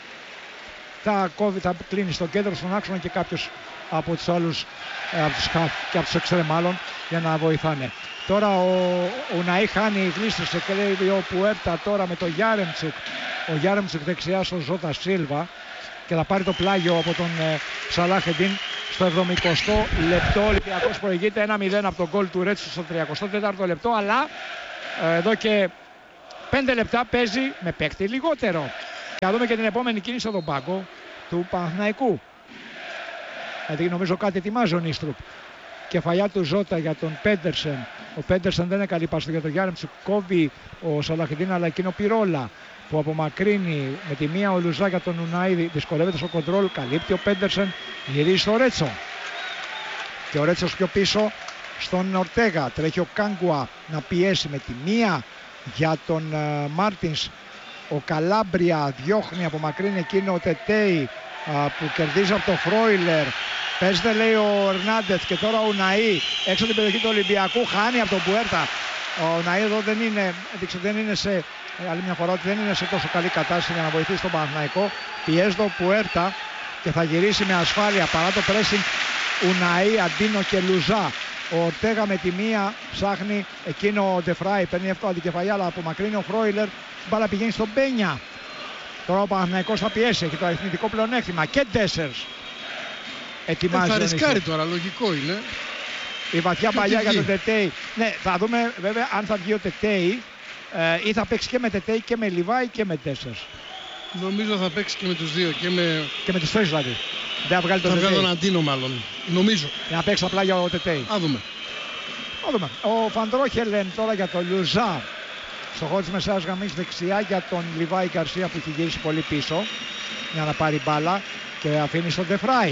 Θα κλείνει στο κέντρο, στον άξονα και κάποιος από τους άλλους, και από τους εξτρέμ μάλλον, για να βοηθάνε. Τώρα ο Ναή χάνει, γλίστρησε και λέει ο Πουέρτα τώρα με το Γιάρεμτσουκ. Ο Γιάρεμτσουκ δεξιά στο Ζώτα Σίλβα και θα πάρει το πλάγιο από τον Σαλάχεντιν στο 70ο λεπτό. Ο Ολυμπιακός προηγείται 1-0 από τον γκολ του Ρέτσου στο 34ο λεπτό, αλλά εδώ και 5 λεπτά παίζει με παίκτη λιγότερο. Και θα δούμε και την επόμενη κίνηση στον πάγκο του Παναθηναϊκού. Γιατί νομίζω κάτι ετοιμάζει ο Νίστρουπ. Κεφαλιά του Ζώτα για τον Πέντερσεν. Ο Πέντερσεν δεν είναι καλή πάση για τον Γιάρεμτσουκ. Κόβει ο Σαλαχεντίν, αλλά εκείνο Πυρόλα που απομακρύνει με τη μία ο Λουζά για τον Ουναίδη. Δυσκολεύεται στο κοντρόλ. Καλύπτει ο Πέντερσεν. Γυρίζει στο Ρέτσο. Και ο Ρέτσος πιο πίσω στον Ορτέγα. Τρέχει ο Κάγκουα να πιέσει με τη μία για τον Μάρτινς. Ο Καλάμπρια διώχνει, απομακρύνει εκείνο ο Τετέι που κερδίζει από το Φρόιλερ. Παίζεται, λέει ο Ερνάντεθ, και τώρα ο Ναή έξω από την περιοχή του Ολυμπιακού, χάνει από τον Πουέρτα. Ο Ναή εδώ δεν είναι σε, άλλη μια φορά, ότι δεν είναι σε τόσο καλή κατάσταση για να βοηθήσει τον Παναθηναϊκό. Πιέζει τον Πουέρτα και θα γυρίσει με ασφάλεια παρά το pressing. Ουναή, Αντίνο και Λουζά. Ο Ορτέγα με τη μία ψάχνει εκείνο ο Ντεφράι, παίρνει εύκολα την κεφαλιά, αλλά απομακρύνει ο Φρόιλερ. Μπάλα πηγαίνει στον Μπένια. Τώρα ο Παναθηναϊκός θα πιέσει, έχει το αριθμητικό πλεονέκτημα. Και Ντέσσερς ετοιμάζει. Θα ρισκάρει τώρα, λογικό είναι. Η βαθιά παλιά για τον Τετέι. Ναι, θα δούμε βέβαια αν θα βγει ο Τετέι ή θα παίξει και με Τετέι και με Λιβάη και με Ντέσσερς. Νομίζω θα παίξει και με τους δύο. Και με τους τρεις δηλαδή. Δεν θα βγάλει τον Τετέι. Θα βγάλει τον Αντίνο μάλλον. Νομίζω. Για να παίξει απλά για ο Τετέι. Α δούμε. Ο Φαντρόχελεν τώρα για τον Λουζά. Στο χώρο της μεσαίας γραμμής δεξιά για τον Λιβάη Γκαρσία που έχει γυρίσει πολύ πίσω για να πάρει μπάλα και αφήνει στον Ντεφράι.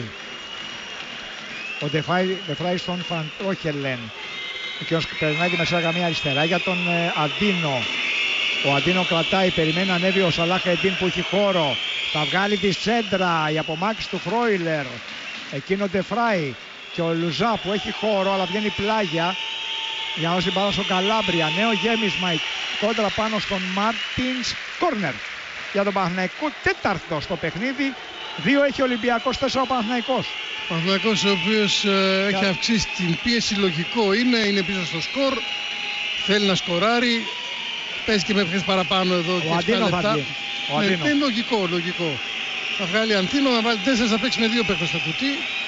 Ο Ντεφράι στον Φαντρόχελεν. Και ως περνάει τη μεσαία γραμμή αριστερά για τον Αντίνο. Ο Αντίνο κρατάει, περιμένει να ανέβει ο Σαλάχεντιν που έχει χώρο. Θα βγάλει τη σέντρα, η απομάκρυνση του Φρόιλερ. Εκείνο Ντεφράι και ο Λουζά που έχει χώρο αλλά βγαίνει πλάγια. Για να δώσει μπάλα στον Καλάμπρια. Νέο γέμισμα κόντρα πάνω στον Μάρτινς. Κόρνερ για τον Παναθηναϊκό, τέταρτο στο παιχνίδι. 2 έχει ο Ολυμπιακός, 4 ο Παναθηναϊκός. Ο Παναθηναϊκός ο οποίος έχει αυξήσει την πίεση, λογικό είναι πίσω στο σκορ. Θέλει να σκοράρει. Παίζει και με ποιες παραπάνω εδώ. Ο Αντίνο θα βγει. Είναι λογικό. Θα βγάλει Αντίνο, να βάλει 4, θα παίξει με 2 παίκτες στο κουτί.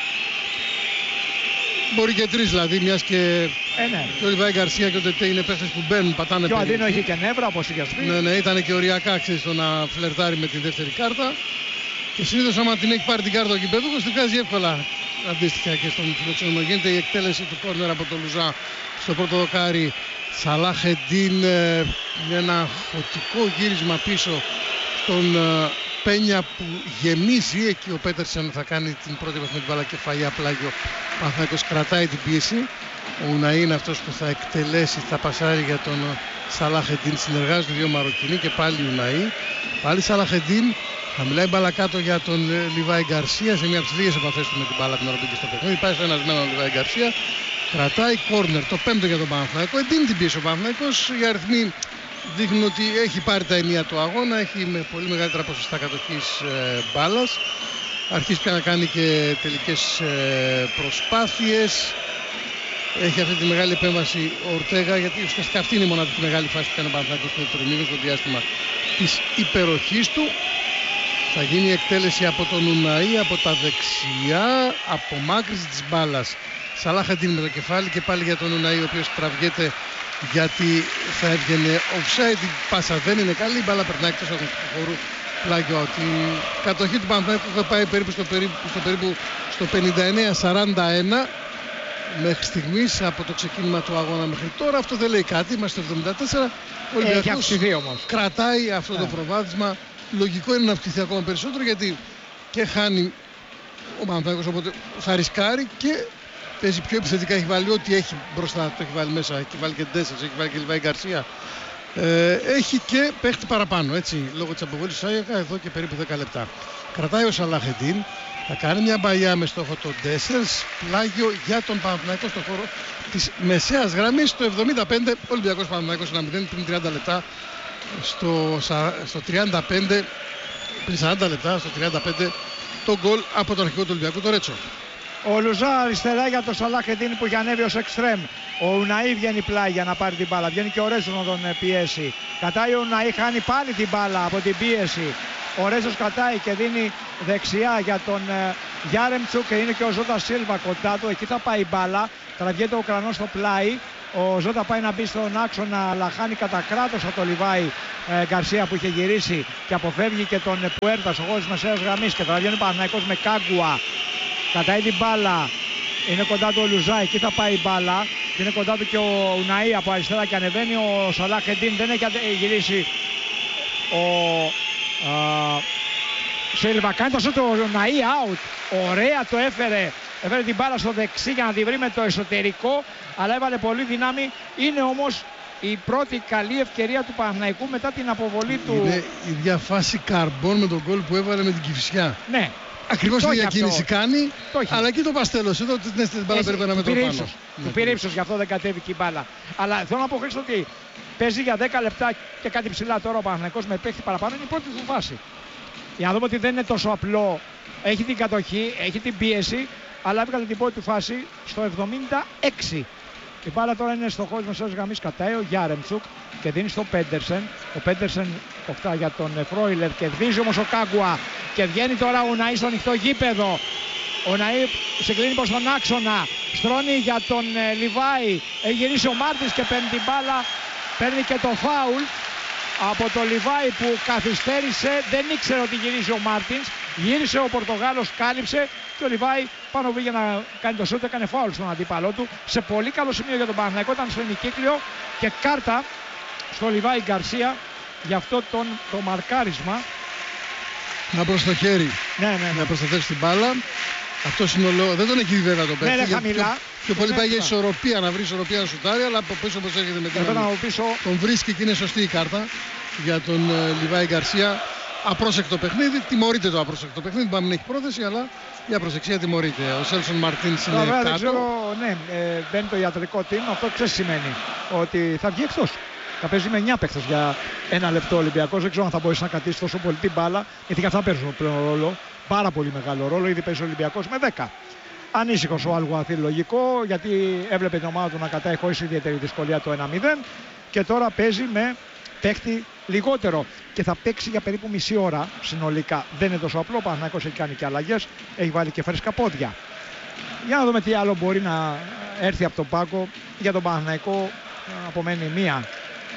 Μπορεί και 3 δηλαδή, μιας και ο Λιβάη Γκαρσία και ο Τετέ είναι παίχτες που μπαίνουν, πατάνε. Και ο Αντίνο είχε και νεύρα, όπως είχες πει. Ναι, ήταν και οριακά, ξέρεις, το να φλερτάρει με τη δεύτερη κάρτα. Και συνήθως άμα την έχει πάρει την κάρτα ο κυπέδουχος, την βγάζει εύκολα αντίστοιχα και στον φιλοξενούμενο. Γίνεται η εκτέλεση του κόρνερ από τον Λουζά στο πρώτο δοκάρι. Σαλάχεντιν με ένα χωτικό γύρισμα πίσω στον Πένια που γεμίζει. Εκεί ο Πέτερσεν θα κάνει την πρώτη με την μπάλα κεφαλιά πλάγιο. Ο Παναθηναϊκός κρατάει την πίεση. Ο Ουναΐ είναι αυτός που θα εκτελέσει, θα πασάρει για τον Σαλάχεντιν. Συνεργάζονται δύο Μαροκινοί και πάλι Ουναΐ. Πάλι Σαλάχεντιν. Θα μιλάει μπάλα κάτω για τον Λιβάη Γκαρσία σε μια από τις λίγες επαφές του με την μπάλα την ώρα που μπήκε στο παιχνίδι. Πάει στο ενασμένο ο Λιβάη Γκαρσία. Κρατάει κόρνερ, το πέμπτο για τον Παναθηναϊκό. Εντείνει την πίεση ο Παναθηναϊκός. Οι αριθμοί δείχνουν ότι έχει πάρει τα ενία του αγώνα. Έχει με πολύ μεγαλύτερα ποσοστά κατοχής μπάλας. Αρχίζει πια να κάνει και τελικές προσπάθειες. Έχει αυτή τη μεγάλη επέμβαση ο Ορτέγα, γιατί ουσιαστικά αυτή είναι η μοναδική μεγάλη φάση που κάνει ο Παναθηναϊκός στο δεύτερο ημίχρονο, στο διάστημα της υπεροχής του. Θα γίνει η εκτέλεση από τον Ουναΐ από τα δεξιά, απομάκρυνση της μπάλας. Σαλάχεντιν με το κεφάλι και πάλι για τον Ουναΐ, ο οποίος τραβιέται γιατί θα έβγαινε offside. Η πάσα δεν είναι καλή, η μπάλα περνάει εκτός από τον χώρου. Πλάγιο ότι η κατοχή του Παναθηναϊκού θα πάει περίπου στο 59-41 μέχρι στιγμής από το ξεκίνημα του αγώνα μέχρι τώρα. Αυτό δεν λέει κάτι, είμαστε στο 74. Ο Ολυμπιακός κρατάει αυτό το προβάδισμα. Λογικό είναι να αυξηθεί ακόμα περισσότερο, γιατί και χάνει ο Παναθηναϊκός, οπότε θα ρισκάρει και παίζει πιο επιθετικά. Έχει βάλει ό,τι έχει μπροστά, το έχει βάλει μέσα, έχει βάλει και Ντέσσερς, έχει βάλει και Λιβάη Γκαρσία. Έχει και παίχτη παραπάνω, έτσι, λόγω της αποβολής του Σάγιακα εδώ και περίπου 10 λεπτά. Κρατάει ο Σαλάχεντιν, θα κάνει μια μπαλιά με στόχο τον Ντέσσερς, πλάγιο για τον Παναθηναϊκό στο χώρο της μεσαίας γραμμής. Το 75 ο Ολυμπιακός Παναθηναϊκός 1-0 πριν 30 λεπτά. Στο 35, πριν 40 λεπτά, στο 35 το γκολ από τον αρχηγό του Ολυμπιακού, το Ρέτσο. Ο Λουζά αριστερά για τον Σαλάχεντιν που έχει ανέβει ως εξτρέμ. Ο Ουναΐ βγαίνει πλάι για να πάρει την μπάλα. Βγαίνει και ο Ρέτσος να τον πιέσει. Κατάει ο Ουναΐ, χάνει πάλι την μπάλα από την πίεση. Ο Ρέτσος κατάει και δίνει δεξιά για τον Γιάρεμτσουκ και είναι και ο Ζώτα Σίλβα κοντά του. Εκεί θα πάει η μπάλα. Τραβιέται ο Ουκρανός στο πλάι. Ο Ζώτα πάει να μπει στον άξονα, αλλά χάνει κατά κράτος από το Λιβάη Γκαρσία που είχε γυρίσει και αποφεύγει και τον Πουέρτα στο χώρο της μεσαίας γραμμής. Και τώρα βγαίνει ο Παναθηναϊκός με Κάγκουα. Κατάει την μπάλα. Είναι κοντά του ο Λουζά, εκεί θα πάει η μπάλα. Και είναι κοντά του και ο Ουναΐ από αριστερά και ανεβαίνει ο Σαλάχεντιν. Δεν έχει γυρίσει ο Σίλβα. Κάνει το σούτ, ο Ουναΐ out. Ωραία το έφερε. Έφερε την μπάλα στο δεξί για να τη βρει με το εσωτερικό, αλλά έβαλε πολύ δύναμη. Είναι όμως η πρώτη καλή ευκαιρία του Παναθηναϊκού μετά την αποβολή του. Είναι η διαφάση Καρμπών με τον γκολ που έβαλε με την Κηφισιά. Ναι. Ακριβώς η διακίνηση κάνει, αλλά εκεί το παστέλος. Εδώ την μπάλα περίπου ένα μέτρο πάνω. Του πήρε ύψος, γι' αυτό δεν κατέβηκε η μπάλα. Αλλά θέλω να πω, Χρήστο, ότι παίζει για 10 λεπτά και κάτι ψηλά τώρα ο Παναθηναϊκός με παίχτη παραπάνω. Είναι η πρώτη του φάση. Για να δούμε ότι δεν είναι τόσο απλό. Έχει την κατοχή, έχει την πίεση, αλλά έβγαλε την πρώτη του φάση στο 76. Η μπάλα τώρα είναι στο χώρο της μεσαίας γραμμής. Κατάει ο Γιάρεμτσουκ και δίνει στο Πέντερσεν. Ο Πέντερσεν κοκτά για τον Φρόιλερ. Κερδίζει όμως ο Κάγκουα και βγαίνει τώρα ο Ουναΐ στο ανοιχτό γήπεδο. Ο Ουναΐ συγκλίνει προς τον άξονα. Στρώνει για τον Λιβάη. Έχει γυρίσει ο Μάρτινς και παίρνει την μπάλα. Παίρνει και το φάουλ από το Λιβάη που καθυστέρησε. Δεν ήξερε ότι γυρίζει ο Μάρτινς. Γύρισε ο Πορτογάλος, κάλυψε και ο Λιβάη πάνω πήγε να κάνει το σούτ, έκανε φάουλ στον αντίπαλό του. Σε πολύ καλό σημείο για τον Παναθηναϊκό, ήταν στο ημικύκλιο και κάρτα στο Λιβάη Γκαρσία για αυτό το μαρκάρισμα. Να προς το χέρι, να προστατεύσει την μπάλα. Αυτό είναι ο λόγος. Δεν τον έχει δει βέβαια τον παίκτη. Ναι, χαμηλά. Πιο πολύ πάει για ισορροπία, να βρει ισορροπία να σουτάρει, αλλά από πίσω όπως έρχεται με την τον βρίσκει και είναι σωστή η κάρτα για τον Λιβάη Γκαρσία. Απρόσεκτο παιχνίδι, τιμωρείται το απρόσεκτο παιχνίδι. Πάμε να έχει πρόθεση, αλλά η απροσεξία τιμωρείται. Ο Σέλσον Μαρτίνς είναι κάτω. Δεν ξέρω, μπαίνει το ιατρικό team. Αυτό ξέρει σημαίνει ότι θα βγει εκτός. Θα παίζει με 9 παίκτες για ένα λεπτό ο Ολυμπιακός. Δεν ξέρω αν θα μπορέσει να κρατήσει τόσο πολύ την μπάλα, γιατί και αυτά παίζουν πλέον ρόλο. Πάρα πολύ μεγάλο ρόλο. Ήδη παίζει ο Ολυμπιακός με 10. Ανήσυχος ο Αλγουαθίλ, λογικό, γιατί έβλεπε την ομάδα του να κατάει χωρίς ιδιαίτερη δυσκολία το 1-0 και τώρα παίζει με παίκτη λιγότερο και θα παίξει για περίπου μισή ώρα συνολικά. Δεν είναι τόσο απλό. Ο Παναθηναϊκός έχει κάνει και αλλαγές, έχει βάλει και φρέσκα πόδια. Για να δούμε τι άλλο μπορεί να έρθει από τον πάγκο. Για τον Παναθηναϊκό απομένει μία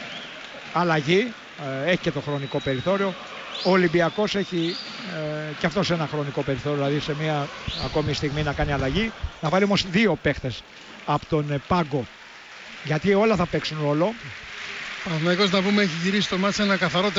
αλλαγή, έχει και το χρονικό περιθώριο. Ο Ολυμπιακός έχει και αυτός ένα χρονικό περιθώριο, δηλαδή σε μία ακόμη στιγμή να κάνει αλλαγή. Να βάλει όμως δύο παίχτες από τον πάγκο, γιατί όλα θα παίξουν ρόλο. Ο Παναθηναϊκός, να πούμε, έχει γυρίσει το μάτς ένα καθαρό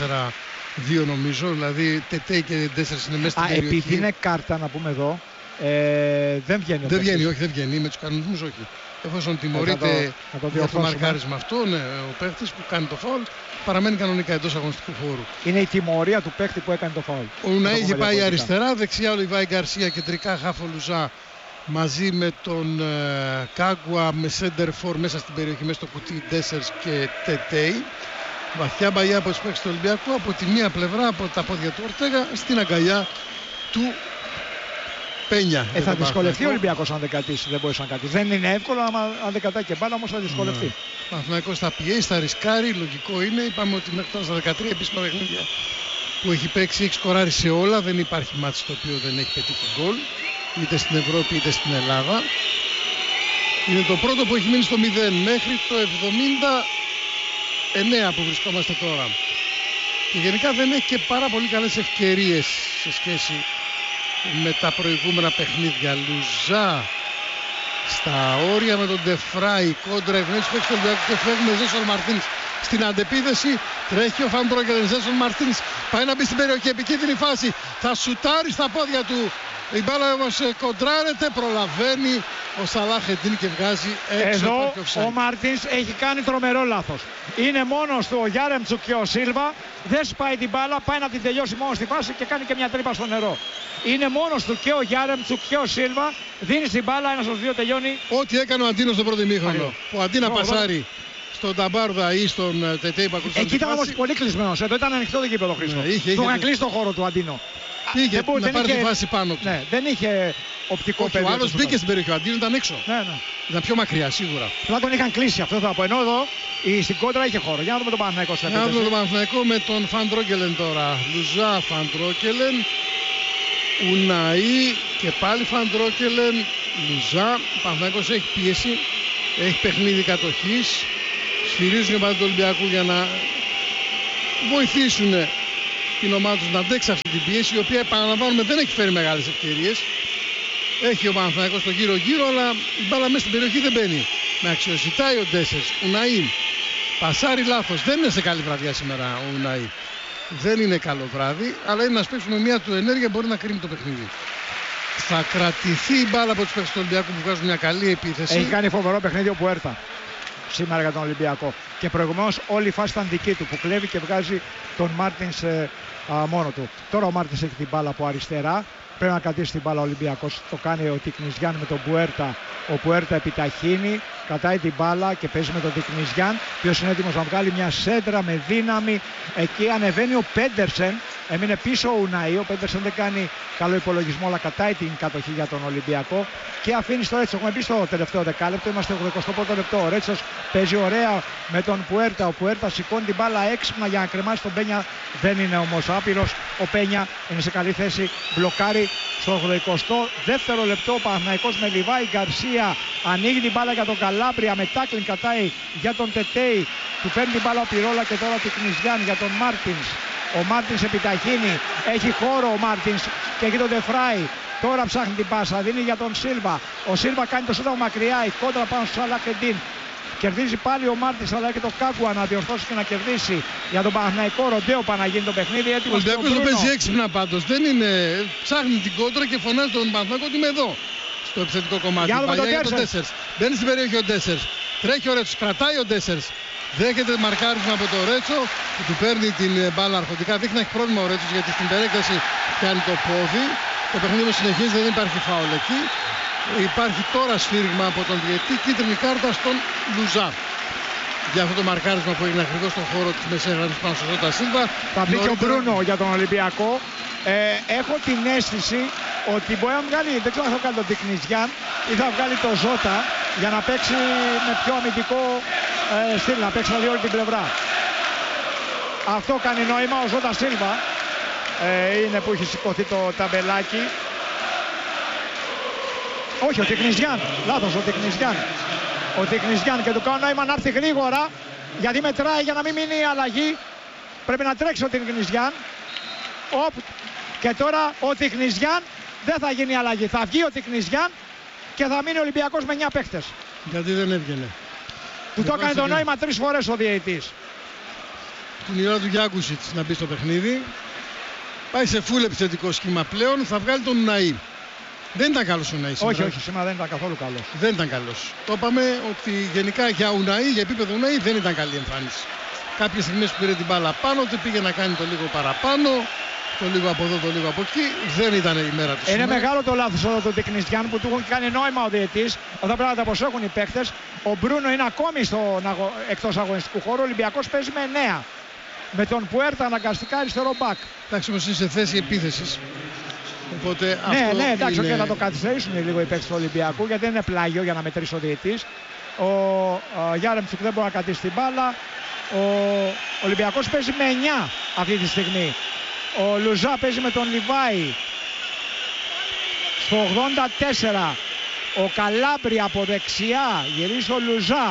4-4-2 νομίζω, δηλαδή Τετέ και Ντέσσερς είναι μέσα στην περιοχή. Επειδή είναι κάρτα, να πούμε εδώ, δεν βγαίνει. Δεν βγαίνει, όχι, δεν βγαίνει, με τους κανονισμούς όχι. εφόσον τιμωρείται για το μαρκάρισμα αυτό, ναι, ο παίχτης που κάνει το φάουλ παραμένει κανονικά εντός αγωνιστικού χώρου. Είναι η τιμωρία του παίχτη που έκανε το φάουλ. Ο Ουναή είχε πάει αριστερά, δεξιά ο Λιβάη Γκαρσία, κεντρικά Χάφο Λουζά μαζί με τον Κάγκουα με σέντερ φορ μέσα στην περιοχή, μέσα στο κουτί Ντέσσερς και Τετέι. Βαθιά μπαγιά από τους παίκτες του Ολυμπιακού, από τη μία πλευρά από τα πόδια του Ορτέγα στην αγκαλιά του Πένια. Θα δυσκολευτεί ο Ολυμπιακός αν δεν κρατήσει, δεν μπορείς να κρατήσει. Δεν είναι εύκολο, αν δεν κρατάει και μπάλα, όμως θα δυσκολευτεί. Ο Παναθηναϊκός θα πιέσει, θα ρισκάρει, λογικό είναι. Είπαμε ότι μέχρι τώρα στα 13 επίσημα παιχνίδια που έχει παίξει, έχει σκοράρει σε όλα. Δεν υπάρχει μάτι στο οποίο δεν έχει πετύχει γκολ, είτε στην Ευρώπη είτε στην Ελλάδα. Είναι το πρώτο που έχει μείνει στο 0 μέχρι το 79 που βρισκόμαστε τώρα. Και γενικά δεν έχει και πάρα πολύ καλές ευκαιρίες σε σχέση με τα προηγούμενα παιχνίδια. Λουζά στα όρια με τον Ντεφράι, κόντρα ευνέσεις παίκτης του Ολυμπιακού και φεύγουμε Ζέσον Μαρτίνς στην αντεπίδεση. Τρέχει ο Φαν Μπρόγκελεν, Ζέσον Μαρτίνς πάει να μπει στην περιοχή, επικίνδυνη φάση, θα σουτάρει στα πόδια του. Η μπάλα όμως κοντράρεται, προλαβαίνει ο Σαλάχεντιν και βγάζει έξω. Εδώ ο Μάρτινς έχει κάνει τρομερό λάθος. Είναι μόνος του ο Γιάρεμτσουκ και ο Σίλβα, δεν σπάει την μπάλα, πάει να την τελειώσει μόνο στη φάση και κάνει και μια τρύπα στο νερό. Είναι μόνος του και ο Γιάρεμτσουκ και ο Σίλβα, δίνει την μπάλα, ένας στους δύο τελειώνει. Ό,τι έκανε ο Αντίνος στο πρώτο ημίχρονο, που αντί να πασάρει στον Ταμπάρδα ή στον Τετέι Πακουστάνη. Εκεί ήταν όμως πολύ κλεισμένος, εδώ ήταν ανοιχτό το γήπεδο Χρήστο. Του είχαν κλείσει τον χώρο του Αντίνο. Πήγε να πάρει τη φάση πάνω του. Ναι, δεν είχε οπτικό πεδίο. Ο άλλος μπήκε στην περιοχή, ο Αντίνο ήταν έξω. Ναι. Ήταν πιο μακριά σίγουρα. Απλά τον είχαν κλείσει, αυτό θα πω. Ενώ εδώ στην κόντρα είχε χώρο. Για να δούμε τον Παναθηναϊκό στην επίθεση. Για να δούμε τον Παναθηναϊκό με τον Φαν Μπρόγκελεν τώρα. Λουζά, Φαν Μπρόγκελεν, Ουναή και πάλι Φαν Μπρόγκελεν, Λουζά. Ο Παναθηναϊκός έχει πίεση, έχει παιχνίδι κατοχής. Σφυρίζουν οι παίκτες του Ολυμπιακού για να βοηθήσουν την ομάδα τους να αντέξει αυτή την πίεση, η οποία επαναλαμβάνουμε δεν έχει φέρει μεγάλες ευκαιρίες. Έχει ο Παναθηναϊκός το γύρω-γύρω, αλλά η μπάλα μέσα στην περιοχή δεν μπαίνει. Με αξιοζητάει ο Ντέσσερς, Ουναή. Πασάρει λάθος, δεν είναι σε καλή βραδιά σήμερα ο Ουναή. Δεν είναι καλό βράδυ, αλλά είναι ένας παίκτης με μια του ενέργεια μπορεί να κρίνει το παιχνίδι. Θα κρατηθεί η μπάλα από τους παίκτες του Ολυμπιακού που βγάζουν μια καλή επίθεση. Έχει κάνει φοβερό παιχνίδι ο Πουέρτα σήμερα για τον Ολυμπιακό. Και προηγουμένως όλη η φάση ήταν δική του που κλέβει και βγάζει τον Μάρτινς μόνο του. Τώρα ο Μάρτινς έχει την μπάλα από αριστερά. Πρέπει να κρατήσει την μπάλα ο Ολυμπιακός. Το κάνει ο Τικνιζιάν με τον Πουέρτα. Ο Πουέρτα επιταχύνει, κρατάει την μπάλα και παίζει με τον Τικνιζιάν. Ποιος είναι έτοιμος να βγάλει μια σέντρα με δύναμη. Εκεί ανεβαίνει ο Πέντερσεν. Έμεινε πίσω ο Ουναή. Ο Πέντερσεν δεν κάνει καλό υπολογισμό, αλλά κατάει την κατοχή για τον Ολυμπιακό. Και αφήνει στο Ρέτσο. Έχουμε μπει στο τελευταίο δεκάλεπτο. Είμαστε στο 21ο λεπτό. Ο Ρέτσος παίζει ωραία με τον Πουέρτα. Ο Πουέρτα σηκώνει την μπάλα έξυπνα για να κρεμάσει τον Πένια. Δεν είναι όμως άπειρος. Ο Πένια είναι σε καλή θέση. Μπλοκάρει στο 82ο λεπτό. Ο Παναθηναϊκός με Λιβάη Γκαρσία ανοίγει την μπάλα για τον Καλάμπρια. Με τάκλιν κατάει για τον Τετέι. Του παίρνει την μπάλα ο Πυρόλα και τώρα την Κνιζιάν για τον Μάρτινς. Ο Μάρτινς επιταχύνει. Έχει χώρο ο Μάρτινς και έχει τον Ντεφράι. Τώρα ψάχνει την πάσα, δίνει για τον Σίλβα. Ο Σίλβα κάνει το σούτ μακριά, η κόντρα πάνω στο Σαλάχεντιν. Κερδίζει πάλι ο Μάρτινς, αλλά και το Κάγκουα να διορθώσει και να κερδίσει για τον Παναθηναϊκό. Ροντέο Παναγίνη το παιχνίδι. Ο Ολυμπιακός το παίζει έξυπνα πάντως. Δεν είναι. Ψάχνει την κόντρα και φωνάζει τον Παναθηναϊκό ότι είμαι εδώ. Στο επιθετικό κομμάτι. Για τον Ντέσσερς. Μπαίνει στην περιοχή ο Ντέσσερς. Τρέχει ο Ρέτσος, κρατάει ο Ντέσσερς. Δέχεται μαρκάρισμα από το Ρέτσο που του παίρνει την μπάλα αρχοντικά. Δείχνει να έχει πρόβλημα ο Ρέτσος γιατί στην περέκταση κάνει το πόδι. Το παιχνίδι συνεχίζεται, δεν υπάρχει φάουλ εκεί. Υπάρχει τώρα σφύριγμα από τον διαιτητή, κίτρινη κάρτα στον Λουζά. Για αυτό το μαρκάρισμα που έγινε ακριβώς στον χώρο της μεσαίας γραμμής πάνω στο Ζώτα Σίλβα. Θα μπει και ο Μπρούνο για τον Ολυμπιακό. Έχω την αίσθηση ότι μπορεί να βγάλει, δεν ξέρω αν θα βγάλει τον Τικνιζιάν ή θα βγάλει τον Ζώτα για να παίξει με πιο αμυντικό στυλ, να παίξει όλη την πλευρά. Αυτό κάνει νόημα. Ο Ζώτα Σίλβα είναι που έχει σηκωθεί το ταμπελάκι. Όχι, ο Τικνιζιάν. Λάθος, ο Τικνιζιάν. Ο Τικνιζιάν και του κάνω νόημα να έρθει γρήγορα γιατί μετράει για να μην μείνει η αλλαγή. Πρέπει να τρέξει ο Τικνιζιάν. Και τώρα ο Τικνιζιάν δεν θα γίνει αλλαγή. Θα βγει ο Τικνιζιάν και θα μείνει ο Ολυμπιακός με 9 παίχτες. Γιατί δεν έβγαινε. Του το έκανε το νόημα 3 φορές ο διαιτητής. Την ώρα του Γιάκουσιτς να μπει στο παιχνίδι. Πάει σε φουλ επιθετικό σχήμα πλέον. Θα βγάλει τον Ουναή. Δεν ήταν καλός ο Ουναή σήμερα. Όχι, σήμερα δεν ήταν καθόλου καλός. Δεν ήταν καλός. Το είπαμε ότι γενικά για Ουναή, για επίπεδο Ουναή δεν ήταν καλή εμφάνιση. Κάποιες στιγμές που πήρε την μπάλα πάνω του, πήγε να κάνει το λίγο παραπάνω. Το λίγο από εδώ, το λίγο από εκεί. Δεν ήταν η μέρα του. Είναι μεγάλο το λάθος εδώ του Τεκνιστιάν που του έχουν κάνει νόημα ο διαιτής. Αυτά πράγματα τα προσέχουν οι παίκτες. Ο Μπρούνο είναι ακόμη εκτός αγωνιστικού χώρου. Ο Ολυμπιακός παίζει με 9. Με τον Πουέρτα αναγκαστικά αριστερό μπακ. Εντάξει, όμως είναι σε θέση επίθεσης. Οπότε Ναι, αυτό εντάξει, είναι... και θα το καθυστερήσουν λίγο οι παίκτες του Ολυμπιακού γιατί δεν είναι πλάγιο για να μετρήσει ο διαιτής. Ο Γιάρεμτσουκ δεν μπορεί να κρατήσει την μπάλα. Ο Ολυμπιακός παίζει με 9 αυτή τη στιγμή. Ο Λουζά παίζει με τον Λιβάη. Στο 84 ο Καλάμπρι από δεξιά γυρίζει ο Λουζά.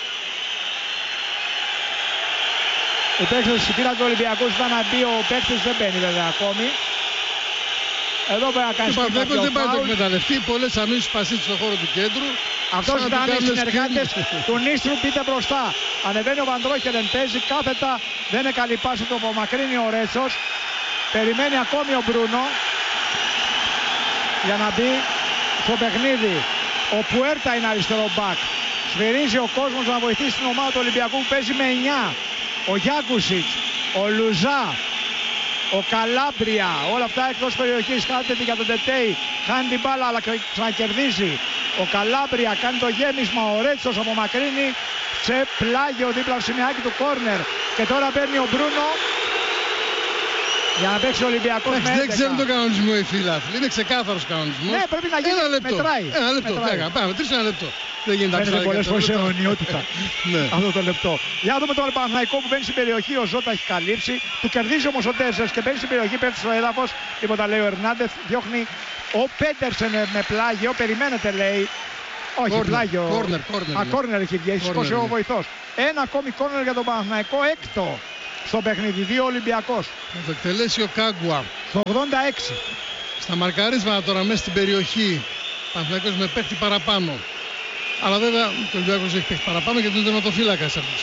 Ο παίκτης της πήρα του Ολυμπιακού ήταν να μπει, ο παίκτης δεν μπαίνει βέβαια ακόμη. Εδώ πρέπει να κάνει κάποιο δεν πάει το εκμεταλλευτεί. Πολλές αμήνους πασίτσες στον χώρο του κέντρου. Αυτός ήταν οι συνεργάτες του Νίστρου, πείτε μπροστά. Ανεβαίνει ο Βαντρόχελεν, παίζει κάθετα. Δεν είναι καλή πάση, το απομακρύνει ο Ρέτσος. Περιμένει ακόμη ο Μπρούνο για να μπει στο παιχνίδι. Ο Πουέρτα είναι αριστερό μπακ. Σφυρίζει ο κόσμος να βοηθήσει την ομάδα του Ολυμπιακού που παίζει με 9. Ο Γιάκουσιτς, ο Λουζά, ο Καλάμπρια, όλα αυτά εκτός περιοχής. Χάνεται για τον Τετέι, χάνει την μπάλα αλλά ξανακερδίζει. Ο Καλάμπρια κάνει το γέμισμα, ο Ρέτσος απομακρύνει σε πλάγιο δίπλα στο σημειάκι του κόρνερ. Και τώρα παίρνει ο Μπρούνο για να παίξει ο Ολυμπιακός με 11. Δεν ξέρουν τον κανονισμό οι φίλαθλοι. Είναι ξεκάθαρος κανονισμός. Ναι, πρέπει να γίνει. Ένα λεπτό. Μετράει. Ένα λεπτό. Πάμε, ένα λεπτό. Δεν γίνεται να φαίνεται πολλές φορές αιωνιότητα ναι. αυτό το λεπτό. Για να δούμε τον Παναθηναϊκό που μπαίνει στην περιοχή. Ο Ζώτα έχει καλύψει. Του κερδίζει όμως ο Τέσσερς και μπαίνει στην περιοχή. Πέφτει στο έδαφος. Τίποτα λέει ο Ερνάντεθ. Διώχνει ο Πέντερσεν με πλάγιο. Περιμένετε λέει. Όχι, corner, πλάγιο. Κόρνερ έχει βγει. Έχει σηκώσει ο βοηθός. Ένα ακόμη κόρνερ για τον Παναθηναϊκό. Έκτο στο παιχνίδι. 2 Ολυμπιακός. Θα το εκτελέσει ο Κάγκουα. Στο 86. Στα μαρκαρίσματα τώρα μέσα στην περιοχή. Παναθηναϊκός με παίχτη παραπάνω. Αλλά βέβαια ο Ολυμπιακός έχει παίχτη παραπάνω γιατί είναι τερματοφύλακας.